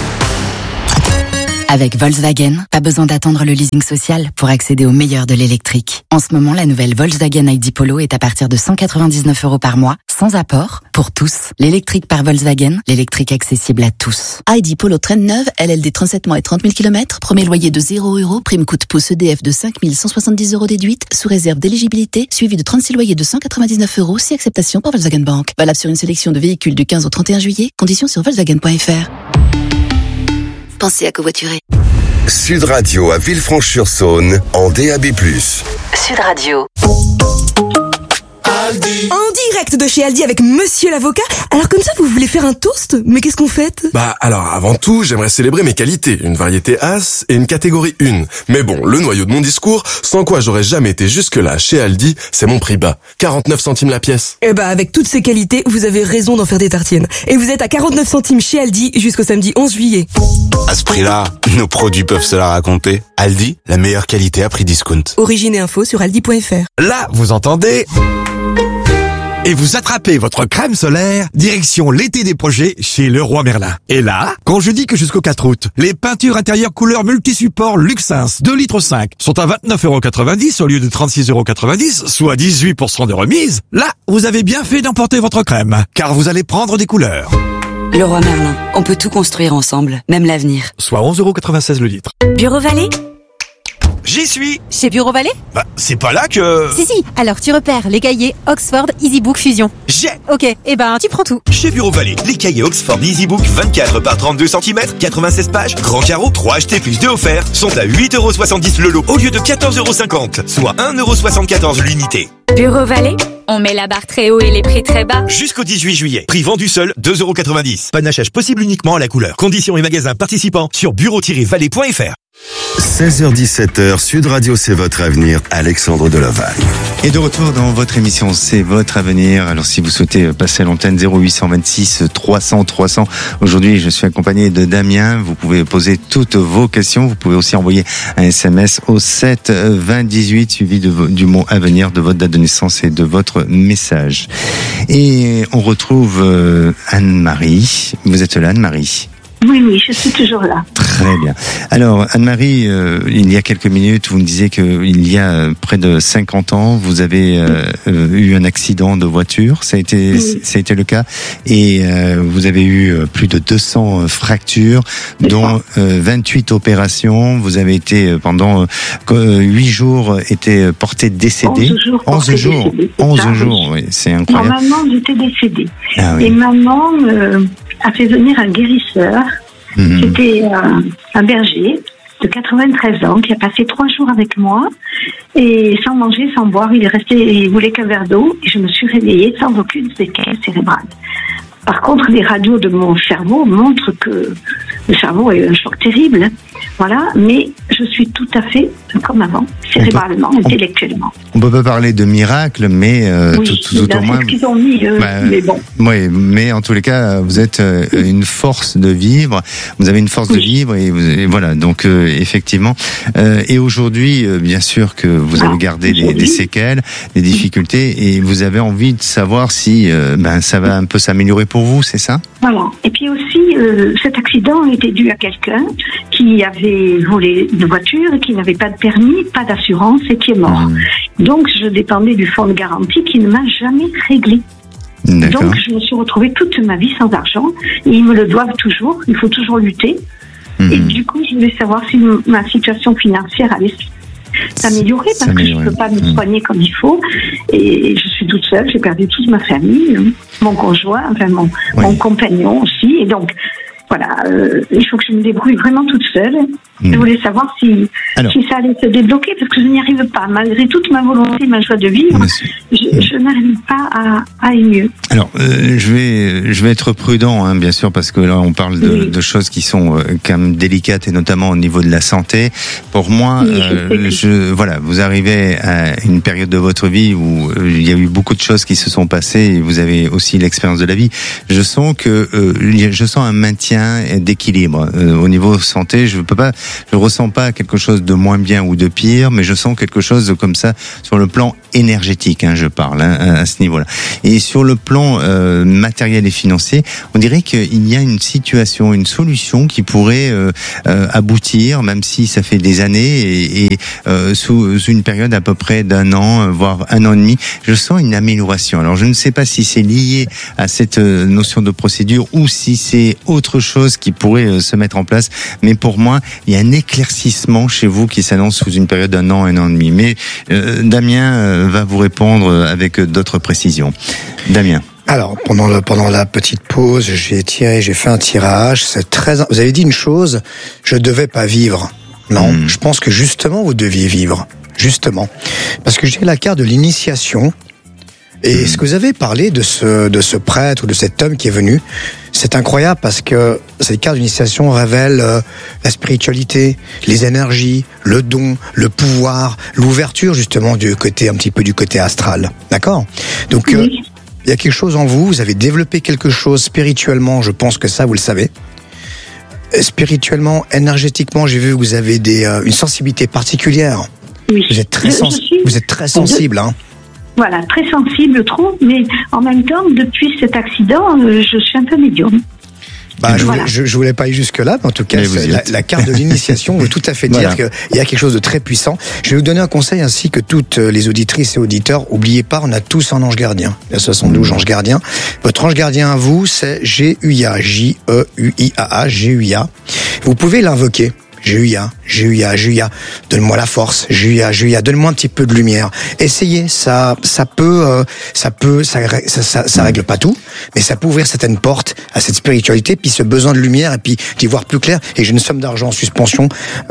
Avec Volkswagen, pas besoin d'attendre le leasing social pour accéder au meilleur de l'électrique. En ce moment, la nouvelle Volkswagen ID Polo est à partir de 199 € par mois, sans apport, pour tous. L'électrique par Volkswagen, l'électrique accessible à tous. ID Polo traîne neuve, LLD 37 mois et 30 000 km, premier loyer de 0 €, prime coûte pouce EDF de 5 170 € déduite, sous réserve d'éligibilité, suivi de 36 loyers de 199 € si acceptation par Volkswagen Bank. Valable sur une sélection de véhicules du 15 au 31 juillet, conditions sur volkswagen.fr. Pensez à covoiturer. Sud Radio à Villefranche-sur-Saône en DAB+. Sud Radio. En direct de chez Aldi avec Monsieur l'avocat. Alors comme ça, vous voulez faire un toast? Mais qu'est-ce qu'on fait? Alors avant tout, j'aimerais célébrer mes qualités. Une variété As et une catégorie 1. Mais bon, le noyau de mon discours, sans quoi j'aurais jamais été jusque-là chez Aldi, c'est mon prix bas. 49 centimes la pièce. Avec toutes ces qualités, vous avez raison d'en faire des tartines. Et vous êtes à 49 centimes chez Aldi jusqu'au samedi 11 juillet. À ce prix-là, nos produits peuvent se la raconter. Aldi, la meilleure qualité à prix discount. Origine et info sur aldi.fr. Là, vous entendez ? Et vous attrapez votre crème solaire, direction l'été des projets chez Leroy Merlin. Et là, quand je dis que jusqu'au 4 août, les peintures intérieures couleur multisupport Luxins 2,5 litres sont à 29,90 € au lieu de 36,90 €, soit 18% de remise, là, vous avez bien fait d'emporter votre crème, car vous allez prendre des couleurs. Leroy Merlin, on peut tout construire ensemble, même l'avenir. Soit 11,96 € le litre. Bureau Vallée ? J'y suis. Chez Bureau Vallée ? C'est pas là que... Si, alors tu repères les cahiers Oxford EasyBook Fusion. J'ai. Ok, tu prends tout. Chez Bureau Vallée, les cahiers Oxford EasyBook 24 par 32 cm, 96 pages, grand carreau, 3 achetés plus 2 offerts, sont à 8,70 € le lot au lieu de 14,50 €, soit 1,74 € l'unité. Bureau Vallée, on met la barre très haut et les prix très bas. Jusqu'au 18 juillet, prix vendu seul, 2,90 €. Panachage possible uniquement à la couleur. Conditions et magasins participants sur bureau-vallée.fr. 16h-17h, Sud Radio, c'est votre avenir, Alexandre Delovac. Et de retour dans votre émission, c'est votre avenir. Alors si vous souhaitez passer à l'antenne 0826 300 300. Aujourd'hui, je suis accompagné de Damien. Vous pouvez poser toutes vos questions. Vous pouvez aussi envoyer un SMS au 7 20 18 suivi du mot avenir, de votre date de naissance et de votre message. Et on retrouve Anne-Marie. Vous êtes là, Anne-Marie? Oui, je suis toujours là. Très bien. Alors, Anne-Marie, il y a quelques minutes, vous me disiez qu'il y a près de 50 ans, vous avez eu un accident de voiture. Ça a été le cas. Et vous avez eu plus de 200 fractures, dont 28 opérations. Vous avez été, pendant 8 jours, été porté décédé. 11 jours. 11 jours, oui, c'est incroyable. Normalement, j'étais décédée. Ah, oui. Et maman a fait venir un guérisseur. C'était un berger de 93 ans qui a passé 3 jours avec moi et sans manger, sans boire, il voulait qu'un verre d'eau et je me suis réveillée sans aucune séquelle cérébrale. Par contre, les radios de mon cerveau montrent que le cerveau a eu un choc terrible. Voilà, mais je suis tout à fait comme avant, cérébralement, intellectuellement. On peut pas parler de miracle, mais tout au moins. C'est ce qu'ils ont mis, mais bon. Oui, mais en tous les cas, vous êtes une force de vivre. Vous avez une force de vivre et voilà. Donc effectivement. Et aujourd'hui, bien sûr que vous avez gardé des séquelles, des difficultés, et vous avez envie de savoir si ça va un peu s'améliorer pour vous, c'est ça? Voilà. Et puis aussi, cet accident était dû à quelqu'un qui avait volé une voiture et qui n'avait pas de permis, pas d'assurance et qui est mort. Donc je dépendais du fonds de garantie qui ne m'a jamais réglé. Donc, je me suis retrouvée toute ma vie sans argent. Et ils me le doivent toujours. Il faut toujours lutter. Et du coup, je voulais savoir si ma situation financière allait s'améliorer parce que je ne peux pas me soigner comme il faut. Et je suis toute seule. J'ai perdu toute ma famille, mon conjoint, enfin mon compagnon aussi. Et donc, voilà, il faut que je me débrouille vraiment toute seule. Je voulais savoir si ça allait se débloquer parce que je n'y arrive pas. Malgré toute ma volonté, ma joie de vivre, je n'arrive pas à aller mieux. Alors, je vais être prudent, hein, bien sûr, parce que là, on parle de choses qui sont quand même délicates et notamment au niveau de la santé. Pour moi, voilà, vous arrivez à une période de votre vie où il y a eu beaucoup de choses qui se sont passées et vous avez aussi l'expérience de la vie. Je sens un maintien d'équilibre au niveau santé. Je ressens pas quelque chose de moins bien ou de pire, mais je sens quelque chose comme ça sur le plan énergétique, hein, je parle, hein, à ce niveau-là. Et sur le plan matériel et financier, on dirait qu'il y a une situation, une solution qui pourrait aboutir, même si ça fait des années et sous une période à peu près d'un an, voire un an et demi, je sens une amélioration. Alors je ne sais pas si c'est lié à cette notion de procédure ou si c'est autre chose qui pourrait se mettre en place, mais pour moi, il y a un éclaircissement chez vous qui s'annonce sous une période d'un an, un an et demi. Mais Damien va vous répondre avec d'autres précisions. Damien. Alors, pendant la petite pause, j'ai fait un tirage. Vous avez dit une chose, je devais pas vivre. Non, je pense que justement, vous deviez vivre. Justement. Parce que j'ai la carte de l'initiation. Et ce que vous avez parlé de ce prêtre ou de cet homme qui est venu, c'est incroyable parce que cette carte d'initiation révèle la spiritualité, les énergies, le don, le pouvoir, l'ouverture justement un petit peu du côté astral. D'accord ? Donc il y a quelque chose en vous, vous avez développé quelque chose spirituellement, je pense que ça vous le savez. Spirituellement, énergétiquement, j'ai vu que vous avez une sensibilité particulière. Oui. Vous êtes très sensible, hein. Voilà, très sensible, trop, mais en même temps, depuis cet accident, je suis un peu médium. Je voulais pas aller jusque-là, mais en tout cas, la carte de l'initiation veut tout à fait dire qu'il y a quelque chose de très puissant. Je vais vous donner un conseil ainsi que toutes les auditrices et auditeurs. Oubliez pas, on a tous un ange gardien. Il y a 72 anges gardiens. Votre ange gardien à vous, c'est G-U-I-A, J-E-U-I-A-A, G-U-I-A. Vous pouvez l'invoquer. Julia, donne-moi la force. Julia, donne-moi un petit peu de lumière. Essayez, ça règle pas tout, mais ça peut ouvrir certaines portes à cette spiritualité, puis ce besoin de lumière, et puis d'y voir plus clair. Et j'ai une somme d'argent en suspension.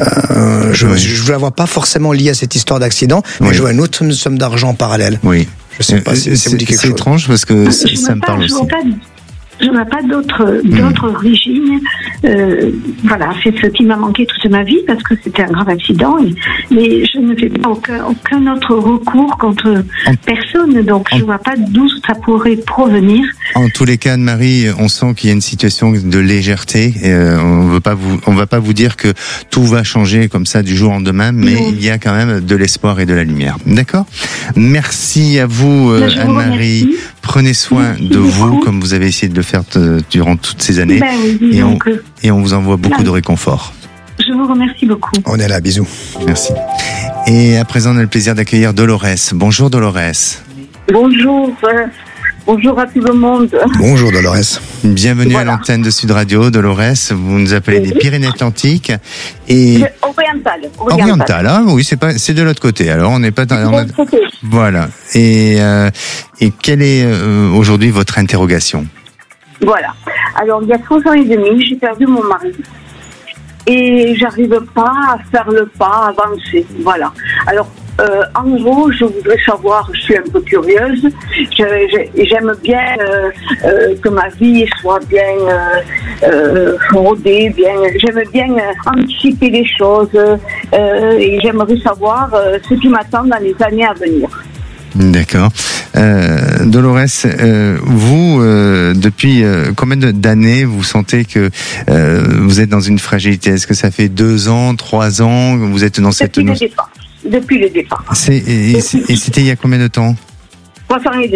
Je la vois pas forcément liée à cette histoire d'accident, mais je vois une autre somme d'argent en parallèle. Oui. Je sais pas si ça vous dit quelque chose. C'est étrange parce que ça me parle aussi. Je n'ai pas d'autre origine. Voilà, c'est ce qui m'a manqué toute ma vie parce que c'était un grave accident. Mais je ne fais pas aucun autre recours contre personne. Donc je ne vois pas d'où ça pourrait provenir. En tous les cas, Anne-Marie, on sent qu'il y a une situation de légèreté. On va pas vous dire que tout va changer comme ça du jour au lendemain, mais il y a quand même de l'espoir et de la lumière. D'accord ? Merci à vous, Anne-Marie. Prenez soin de vous, comme vous avez essayé de le faire durant toutes ces années. Et on vous envoie beaucoup de réconfort. Je vous remercie beaucoup. On est là, bisous. Merci. Et à présent, on a le plaisir d'accueillir Dolores. Bonjour Dolores. Bonjour. Bonjour à tout le monde. Bonjour Dolores. Bienvenue à l'antenne de Sud Radio, Dolores. Vous nous appelez des Pyrénées-Atlantiques et oriental. Ah oui, c'est de l'autre côté. Alors on n'est pas voilà. Et quelle est aujourd'hui votre interrogation? Voilà. Alors il y a 3 ans et demi, j'ai perdu mon mari. Et j'arrive pas à faire le pas, à avancer. Voilà. Alors en gros, je voudrais savoir, je suis un peu curieuse, j'aime bien que ma vie soit bien rodée, j'aime bien anticiper les choses et j'aimerais savoir ce qui m'attend dans les années à venir. D'accord. Dolores, vous, depuis combien d'années vous sentez que vous êtes dans une fragilité? Est-ce que ça fait 2 ans, 3 ans que vous êtes dans cette... Depuis le départ. Et c'était il y a combien de temps? 3 ans et demi.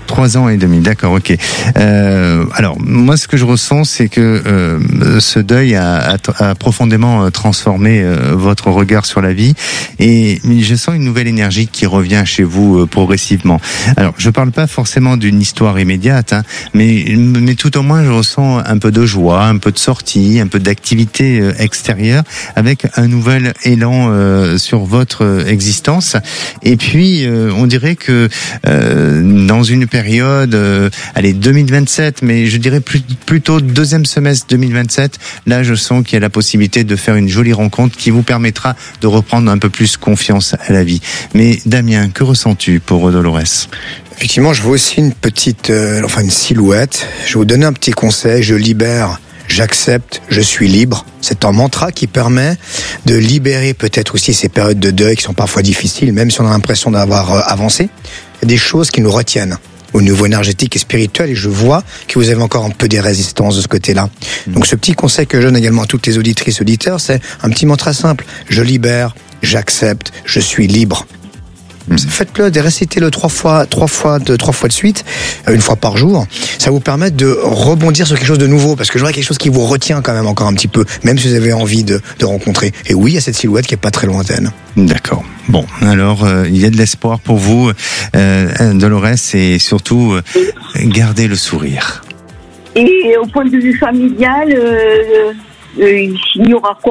3 ans et demi, d'accord, ok. Alors, moi, ce que je ressens, c'est que ce deuil a profondément transformé votre regard sur la vie, et je sens une nouvelle énergie qui revient chez vous progressivement. Alors, je parle pas forcément d'une histoire immédiate, hein, mais tout au moins, je ressens un peu de joie, un peu de sortie, un peu d'activité extérieure, avec un nouvel élan sur votre existence. Et puis, on dirait que dans une période, 2027, mais je dirais plutôt deuxième semestre 2027, là je sens qu'il y a la possibilité de faire une jolie rencontre qui vous permettra de reprendre un peu plus confiance à la vie. Mais Damien, que ressens-tu pour Dolores ? Effectivement, je vois aussi une petite, une silhouette. Je vais vous donner un petit conseil, je libère. J'accepte, je suis libre. C'est un mantra qui permet de libérer peut-être aussi ces périodes de deuil qui sont parfois difficiles, même si on a l'impression d'avoir avancé. Il y a des choses qui nous retiennent au niveau énergétique et spirituel, et je vois que vous avez encore un peu des résistances de ce côté-là. Donc ce petit conseil que je donne également à toutes les auditrices, auditeurs, c'est un petit mantra simple. Je libère, j'accepte, je suis libre. Faites-le, récitez-le 3 fois de suite, 1 fois par jour. Ça vous permet de rebondir sur quelque chose de nouveau, parce que je vois quelque chose qui vous retient quand même encore un petit peu, même si vous avez envie de rencontrer. Et oui, il y a cette silhouette qui est pas très lointaine. D'accord. Bon, alors il y a de l'espoir pour vous, Dolores, et surtout gardez le sourire. Et au point de vue familial, il y aura quoi ?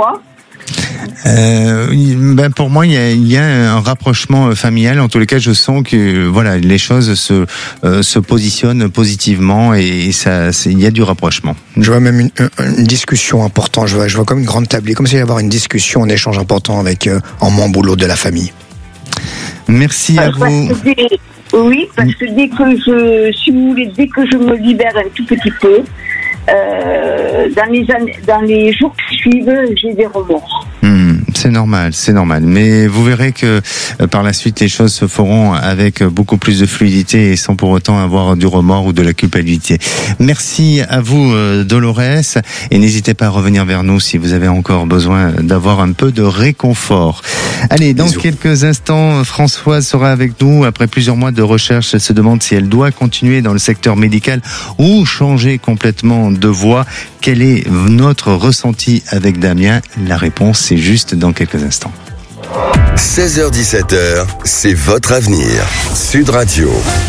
Pour moi, il y a un rapprochement familial. En tous les cas, je sens que les choses se positionnent positivement, et il y a du rapprochement. Je vois même une discussion importante. Je vois comme une grande tablée, comme s'il y avait avoir une discussion, un échange important avec un membre ou l'autre de la famille. Merci à vous. Oui, parce que dès que je me libère un tout petit peu, dans les jours qui suivent, j'ai des remords. C'est normal. Mais vous verrez que par la suite, les choses se feront avec beaucoup plus de fluidité et sans pour autant avoir du remords ou de la culpabilité. Merci à vous, Dolores, et n'hésitez pas à revenir vers nous si vous avez encore besoin d'avoir un peu de réconfort. Allez, dans quelques instants, Françoise sera avec nous. Après plusieurs mois de recherche, elle se demande si elle doit continuer dans le secteur médical ou changer complètement de voie. Quel est notre ressenti avec Damien ? La réponse, c'est juste dans quelques instants. 16h-17h, c'est votre avenir. Sud Radio.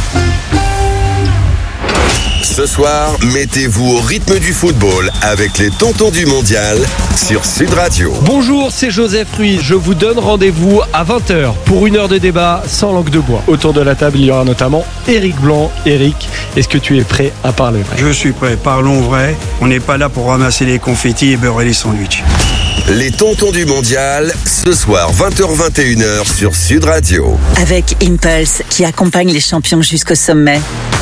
Ce soir, mettez-vous au rythme du football avec les tontons du mondial sur Sud Radio. Bonjour, c'est Joseph Ruiz. Je vous donne rendez-vous à 20h pour 1 heure de débat sans langue de bois. Autour de la table, il y aura notamment Éric Blanc. Éric, est-ce que tu es prêt à parler vrai ? Je suis prêt, parlons vrai. On n'est pas là pour ramasser les confettis et beurrer les sandwichs. Les tontons du mondial, ce soir 20h-21h sur Sud Radio. Avec Impulse, qui accompagne les champions jusqu'au sommet.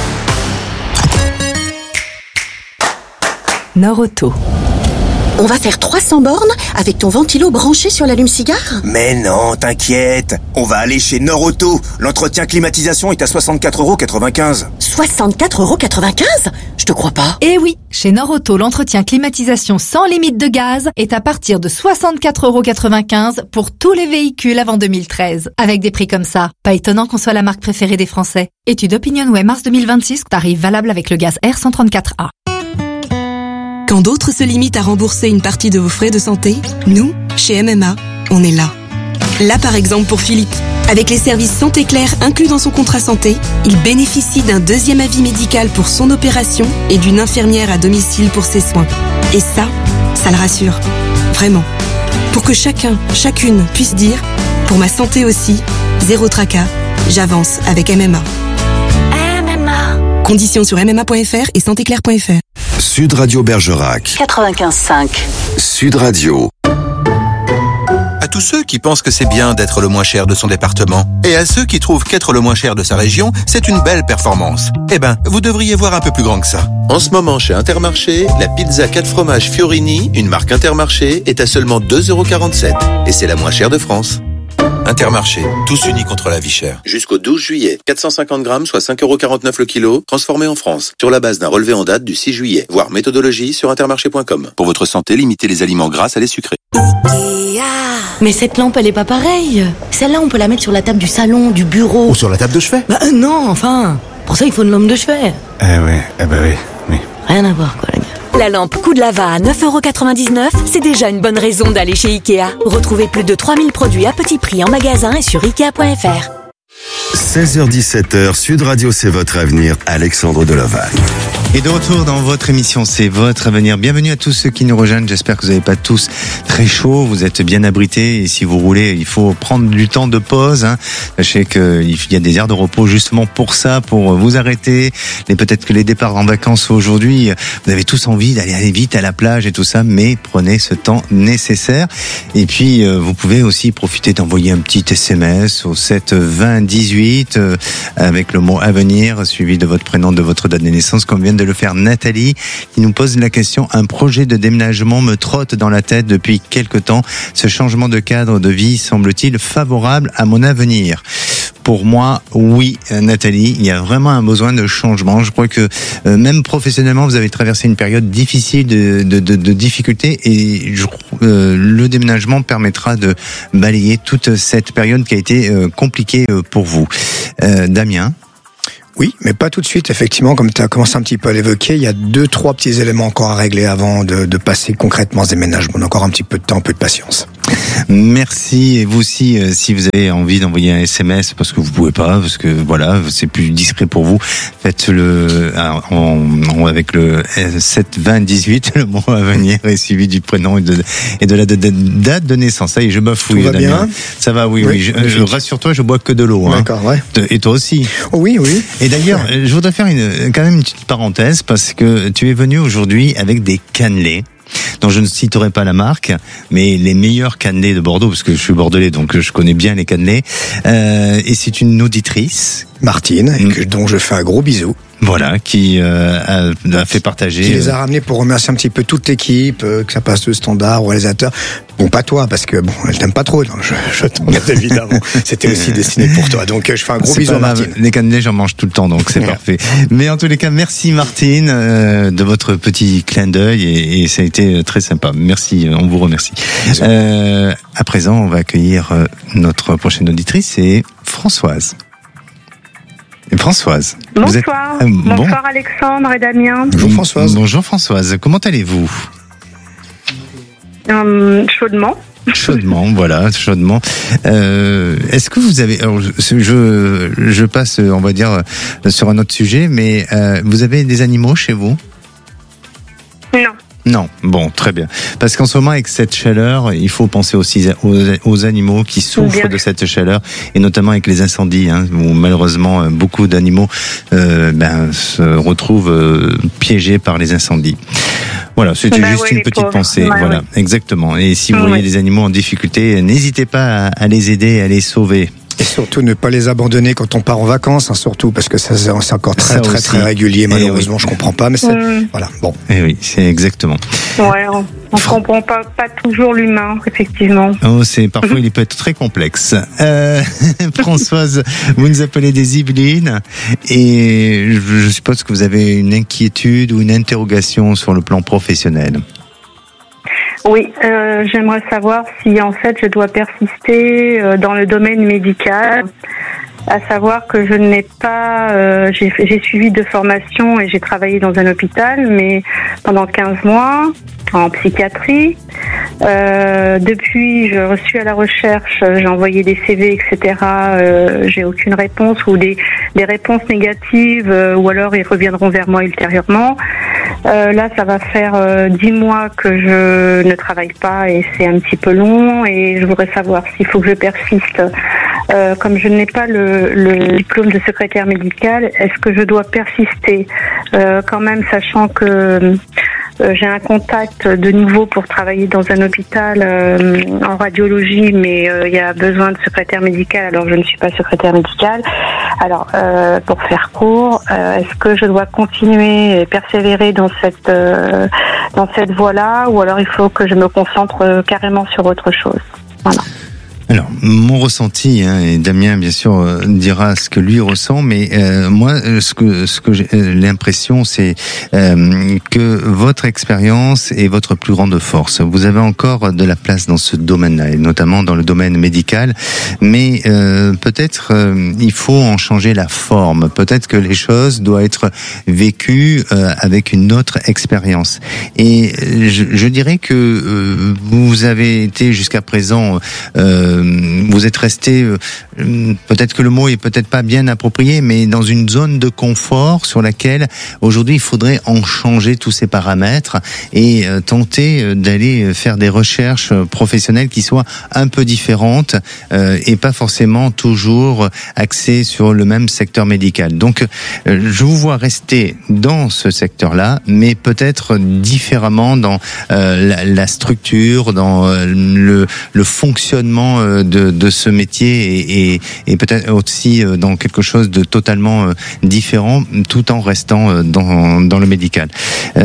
Norauto. On va faire 300 bornes avec ton ventilo branché sur l'allume-cigare ? Mais non, t'inquiète. On va aller chez Norauto. L'entretien climatisation est à 64,95 €. 64,95 €? Je te crois pas. Eh oui, chez Norauto, l'entretien climatisation sans limite de gaz est à partir de 64,95 € pour tous les véhicules avant 2013. Avec des prix comme ça, pas étonnant qu'on soit la marque préférée des Français. Étude OpinionWay mars 2026, tarif valable avec le gaz R134A. Quand d'autres se limitent à rembourser une partie de vos frais de santé, nous, chez MMA, on est là. Là par exemple pour Philippe. Avec les services Santé Claire inclus dans son contrat santé, il bénéficie d'un 2e avis médical pour son opération et d'une infirmière à domicile pour ses soins. Et ça le rassure. Vraiment. Pour que chacun, chacune puisse dire « Pour ma santé aussi, zéro tracas, j'avance avec MMA ». MMA. Conditions sur mma.fr et santéclaire.fr. Sud Radio Bergerac. 95.5. Sud Radio. À tous ceux qui pensent que c'est bien d'être le moins cher de son département, et à ceux qui trouvent qu'être le moins cher de sa région, c'est une belle performance. Eh ben, vous devriez voir un peu plus grand que ça. En ce moment, chez Intermarché, la pizza 4 fromages Fiorini, une marque Intermarché, est à seulement 2,47 €. Et c'est la moins chère de France. Intermarché, tous unis contre la vie chère. Jusqu'au 12 juillet, 450 grammes, soit 5,49 € le kilo, transformé en France, sur la base d'un relevé en date du 6 juillet. Voir méthodologie sur intermarché.com. Pour votre santé, limitez les aliments gras à les sucrés. Mais cette lampe, elle est pas pareille. Celle-là, on peut la mettre sur la table du salon, du bureau. Ou sur la table de chevet. Non, enfin. Pour ça, il faut une lampe de chevet. Oui. Rien à voir, quoi, les gars. La lampe Coup de Lava à 9,99€, c'est déjà une bonne raison d'aller chez Ikea. Retrouvez plus de 3000 produits à petit prix en magasin et sur Ikea.fr. 16h-17h, Sud Radio, c'est votre avenir, Alexandre Deloval. Et de retour dans votre émission, c'est votre avenir. Bienvenue à tous ceux qui nous rejoignent. J'espère que vous n'avez pas tous très chaud, vous êtes bien abrités. Et si vous roulez, il faut prendre du temps de pause. Sachez qu'il y a des aires de repos justement pour ça, pour vous arrêter. Et peut-être que les départs en vacances aujourd'hui, vous avez tous envie d'aller vite à la plage et tout ça, mais prenez ce temps nécessaire. Et puis, vous pouvez aussi profiter d'envoyer un petit SMS au 7 20 18 avec le mot avenir suivi de votre prénom, de votre date de naissance, comme vient de le faire Nathalie, qui nous pose la question: un projet de déménagement me trotte dans la tête depuis quelque temps. Ce changement de cadre de vie semble-t-il favorable à mon avenir? Pour moi, oui, Nathalie, il y a vraiment un besoin de changement. Je crois que même professionnellement, vous avez traversé une période difficile de difficultés, et le déménagement permettra de balayer toute cette période qui a été compliquée pour vous. Damien? Oui, mais pas tout de suite. Effectivement, comme tu as commencé un petit peu à l'évoquer, il y a 2-3 petits éléments encore à régler avant de passer concrètement ce déménagement. On a encore un petit peu de temps, un peu de patience. Merci. Et vous aussi, si vous avez envie d'envoyer un SMS, parce que vous pouvez pas, parce que voilà, c'est plus discret pour vous, faites-le avec le 7 20 18, le mot à venir est suivi du prénom et de la date de naissance. Ça y est, je bafouille. Tout va bien? Ça va, oui. Rassure-toi, je bois que de l'eau. D'accord, ouais. Et toi aussi? Oui. Et d'ailleurs, je voudrais faire quand même une petite parenthèse, parce que tu es venu aujourd'hui avec des cannelés, dont je ne citerai pas la marque, mais les meilleurs cannelés de Bordeaux, parce que je suis bordelais, donc je connais bien les cannelés. Et c'est une auditrice, Martine, dont je fais un gros bisou. Voilà, qui a fait partager. Qui les a ramenés pour remercier un petit peu toute l'équipe, que ça passe de standard au réalisateur. Bon, pas toi, parce que bon, elle t'aime pas trop. Non, je t'engage évidemment. C'était aussi destiné pour toi. Donc, je fais un gros bisou à Martine. Les cannelés, j'en mange tout le temps, donc c'est parfait. Mais en tous les cas, merci Martine de votre petit clin d'œil, et ça a été très sympa. Merci, on vous remercie. À présent, on va accueillir notre prochaine auditrice, c'est Françoise. Françoise. Bonsoir. Bonsoir Alexandre et Damien. Bonjour Françoise. Bonjour Françoise. Comment allez-vous? Chaudement. Chaudement, voilà, chaudement. Est-ce que vous avez... Alors, je passe, on va dire, sur un autre sujet, mais vous avez des animaux chez vous? Non. Non, bon, très bien. Parce qu'en ce moment, avec cette chaleur, il faut penser aussi aux animaux qui souffrent de cette chaleur, et notamment avec les incendies, où malheureusement beaucoup d'animaux se retrouvent piégés par les incendies. Voilà, c'était juste une petite pensée. Voilà, exactement. Et si vous voyez des animaux en difficulté, n'hésitez pas à les aider, à les sauver. Et surtout ne pas les abandonner quand on part en vacances, surtout parce que ça c'est encore très régulier. Malheureusement, je comprends pas, mais c'est voilà. Bon. Et oui, c'est exactement. Ouais, on comprend pas toujours l'humain, effectivement. Oh, parfois il peut être très complexe. Françoise, vous nous appelez des Yvelines, et je suppose que vous avez une inquiétude ou une interrogation sur le plan professionnel. Oui, j'aimerais savoir si en fait je dois persister dans le domaine médical, à savoir que je n'ai pas, j'ai suivi 2 formations et j'ai travaillé dans un hôpital, mais pendant 15 mois en psychiatrie. Depuis, je suis à la recherche, j'ai envoyé des CV, etc. J'ai aucune réponse, ou des réponses négatives, ou alors ils reviendront vers moi ultérieurement. Là, ça va faire 10 mois que je ne travaille pas, et c'est un petit peu long, et je voudrais savoir s'il faut que je persiste. Comme je n'ai pas le diplôme de secrétaire médical, est-ce que je dois persister quand même, sachant que j'ai un contact de nouveau pour travailler dans un hôpital en radiologie, mais il y a besoin de secrétaire médical, alors je ne suis pas secrétaire médical. Alors, pour faire court, est-ce que je dois continuer et persévérer dans cette voie-là, ou alors il faut que je me concentre carrément sur autre chose? Voilà. Alors, mon ressenti, et Damien, bien sûr, dira ce que lui ressent, mais moi, ce que j'ai l'impression, c'est que votre expérience est votre plus grande force. Vous avez encore de la place dans ce domaine-là, et notamment dans le domaine médical, mais peut-être il faut en changer la forme. Peut-être que les choses doivent être vécues avec une autre expérience. Et je dirais que vous avez été jusqu'à présent... vous êtes resté, peut-être que le mot est peut-être pas bien approprié, mais dans une zone de confort sur laquelle aujourd'hui il faudrait en changer tous ces paramètres et tenter d'aller faire des recherches professionnelles qui soient un peu différentes et pas forcément toujours axées sur le même secteur médical. Donc je vous vois rester dans ce secteur-là, mais peut-être différemment dans la structure, dans le fonctionnement de ce métier et peut-être aussi dans quelque chose de totalement différent, tout en restant dans le médical. Damien ?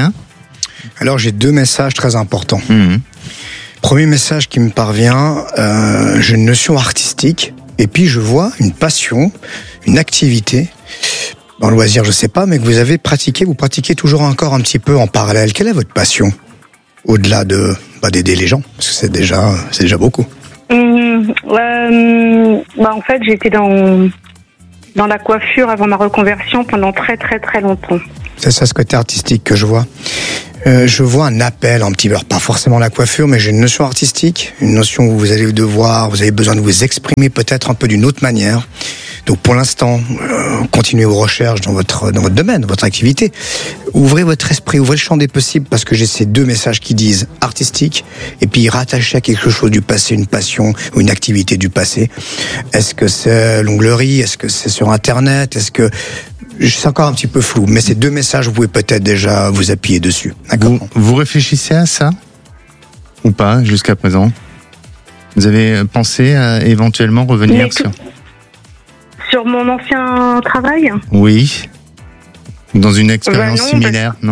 Alors j'ai 2 messages très importants. Premier message qui me parvient, j'ai une notion artistique et puis je vois une passion, une activité. Dans le loisir, je sais pas, mais que vous pratiquez toujours encore un petit peu en parallèle. Quelle est votre passion ? Au-delà d'aider les gens, parce que c'est déjà beaucoup. En fait, j'étais dans la coiffure avant ma reconversion pendant très très très longtemps. C'est ça, ce côté artistique que je vois. Je vois un appel un petit peu, pas forcément la coiffure, mais j'ai une notion artistique, une notion où vous avez besoin de vous exprimer peut-être un peu d'une autre manière. Donc pour l'instant, continuez vos recherches dans votre domaine, dans votre activité. Ouvrez votre esprit, ouvrez le champ des possibles, parce que j'ai ces 2 messages qui disent artistique et puis rattaché à quelque chose du passé, une passion ou une activité du passé. Est-ce que c'est l'onglerie ? Est-ce que c'est sur Internet ? Est-ce que... C'est encore un petit peu flou, mais ces 2 messages, vous pouvez peut-être déjà vous appuyer dessus. D'accord ? Vous réfléchissez à ça ? Ou pas, jusqu'à présent ? Vous avez pensé à éventuellement revenir sur mon ancien travail ? Oui. Dans une expérience similaire, non ?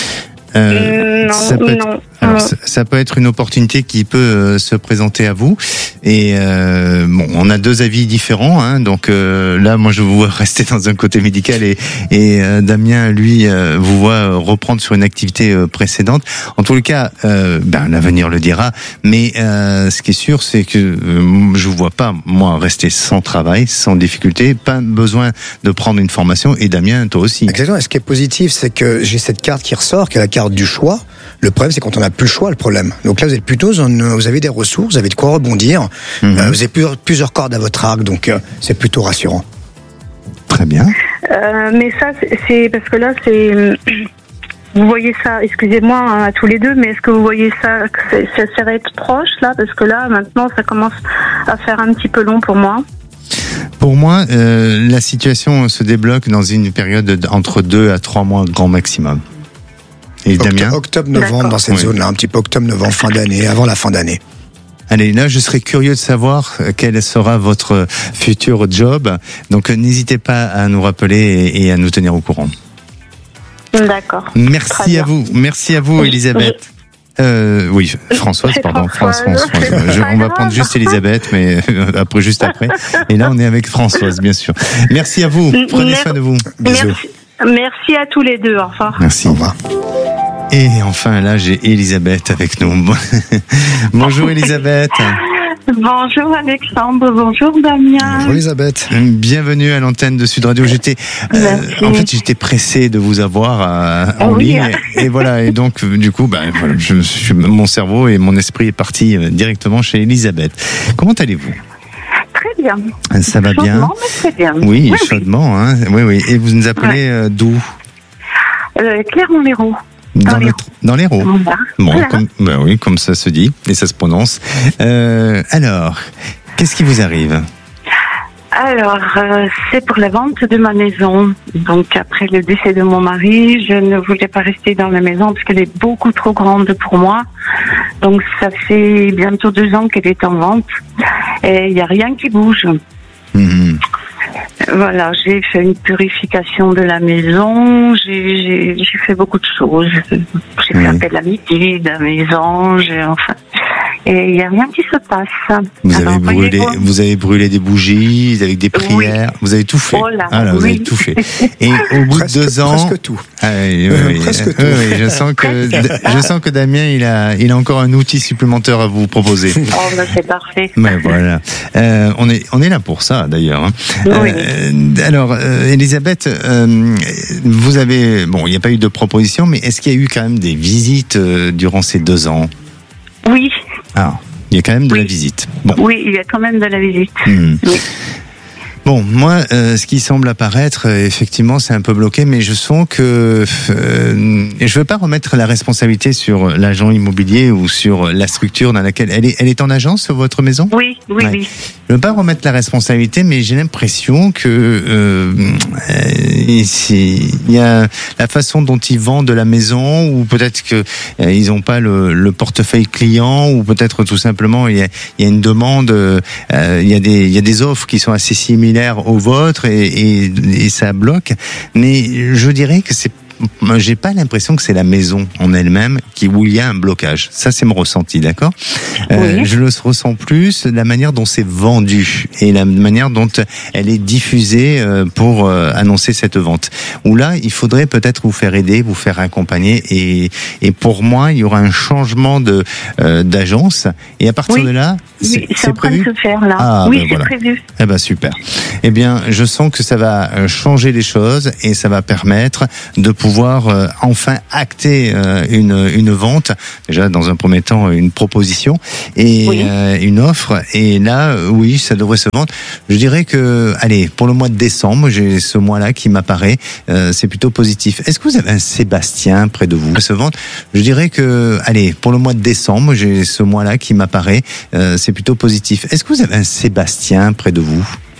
Non. Alors, ça peut être une opportunité qui peut se présenter à vous. Et on a 2 avis différents, hein, donc là, moi, je vous vois rester dans un côté médical et Damien, lui, vous voit reprendre sur une activité précédente. En tous les cas, l'avenir le dira. Mais ce qui est sûr, c'est que je vous vois pas, moi, rester sans travail, sans difficulté, pas besoin de prendre une formation. Et Damien, toi aussi. Exactement. Et ce qui est positif, c'est que j'ai cette carte qui ressort, qui est la carte du choix. Le problème, c'est quand on n'a plus le choix, le problème. Donc là, vous êtes plutôt, vous avez des ressources, vous avez de quoi rebondir. Vous avez plusieurs cordes à votre arc, donc c'est plutôt rassurant. Très bien. Mais ça, c'est parce que là, c'est... Vous voyez ça, excusez-moi à tous les deux, mais est-ce que vous voyez ça va être proche, là ? Parce que là, maintenant, ça commence à faire un petit peu long pour moi. Pour moi, la situation se débloque dans une période entre 2 à 3 mois grand maximum. Et Damien ? Octobre-novembre, dans cette zone-là, un petit peu octobre-novembre, fin d'année, avant la fin d'année. Allez, là, je serais curieux de savoir quel sera votre futur job. Donc, n'hésitez pas à nous rappeler et à nous tenir au courant. D'accord. Merci à vous. Merci à vous, Elisabeth. Oui, Françoise, pardon. Françoise. On va prendre juste Elisabeth, mais juste après. Et là, on est avec Françoise, bien sûr. Merci à vous. Prenez soin de vous. Bisous. Merci à tous les deux. Au revoir. Merci. Au revoir. Et enfin, là, j'ai Elisabeth avec nous. Bonjour, Elisabeth. Bonjour Alexandre, bonjour Damien. Bonjour Elisabeth. Bienvenue à l'antenne de Sud Radio. J'étais pressé de vous avoir en ligne. Et voilà. Et donc, du coup, mon cerveau et mon esprit est parti directement chez Elisabeth. Comment allez-vous ? Très bien. Ça va bien ? Chaudement, mais très bien. Oui, chaudement. Hein. Oui. Et vous nous appelez d'où ? Clermont-Lérault. Dans l'Hérault. Bon, voilà. comme ça se dit et ça se prononce. Alors, qu'est-ce qui vous arrive ? Alors, c'est pour la vente de ma maison. Donc, après le décès de mon mari, je ne voulais pas rester dans la maison parce qu'elle est beaucoup trop grande pour moi. Donc, ça fait bientôt 2 ans qu'elle est en vente et il n'y a rien qui bouge. Voilà, j'ai fait une purification de la maison, j'ai fait beaucoup de choses. J'ai fait appel à midi de la maison, enfin. Et il n'y a rien qui se passe. Vous avez brûlé des bougies avec des prières, vous avez tout fait. Oh là, vous avez tout fait. Et au bout de 2 ans, presque tout. Presque tout. Je sens que Damien, il a encore un outil supplémentaire à vous proposer. Oh, bah, c'est parfait. Mais voilà. On est là pour ça, d'ailleurs. Oui. Alors, Elisabeth, vous avez, il n'y a pas eu de proposition, mais est-ce qu'il y a eu quand même des visites durant ces 2 ans? Oui. Ah, il y a quand même de la visite. Bon. Oui, il y a quand même de la visite. Oui. Bon, moi, ce qui semble apparaître, effectivement, c'est un peu bloqué, mais je sens que je veux pas remettre la responsabilité sur l'agent immobilier ou sur la structure dans laquelle elle est en agence, votre maison. Oui. Je veux pas remettre la responsabilité, mais j'ai l'impression que il y a la façon dont ils vendent la maison, ou peut-être que ils ont pas le portefeuille client, ou peut-être tout simplement il y a une demande, il y a des offres qui sont assez similaires aux vôtres et ça bloque. Mais je dirais que j'ai pas l'impression que c'est la maison en elle-même où il y a un blocage. Ça, c'est mon ressenti, d'accord ? Oui. Je le ressens plus la manière dont c'est vendu et la manière dont elle est diffusée pour annoncer cette vente. Où là, il faudrait peut-être vous faire aider, vous faire accompagner et pour moi, il y aura un changement d'agence et à partir de là, c'est en train prévu de se faire là. Ah, oui, ben c'est voilà. prévu. Eh ben super. Eh bien, je sens que ça va changer les choses et ça va permettre de pouvoir enfin acter une vente. Déjà, dans un premier temps, une proposition et une offre. Et là, oui, ça devrait se vendre. Je dirais que, allez, pour le mois de décembre, j'ai ce mois-là qui m'apparaît. C'est plutôt positif. Est-ce que vous avez un Sébastien près de vous? Se vendre. Je dirais que, allez, pour le mois de décembre, j'ai ce mois-là qui m'apparaît. C'est plutôt positif. Est-ce que vous avez un Sébastien près de vous?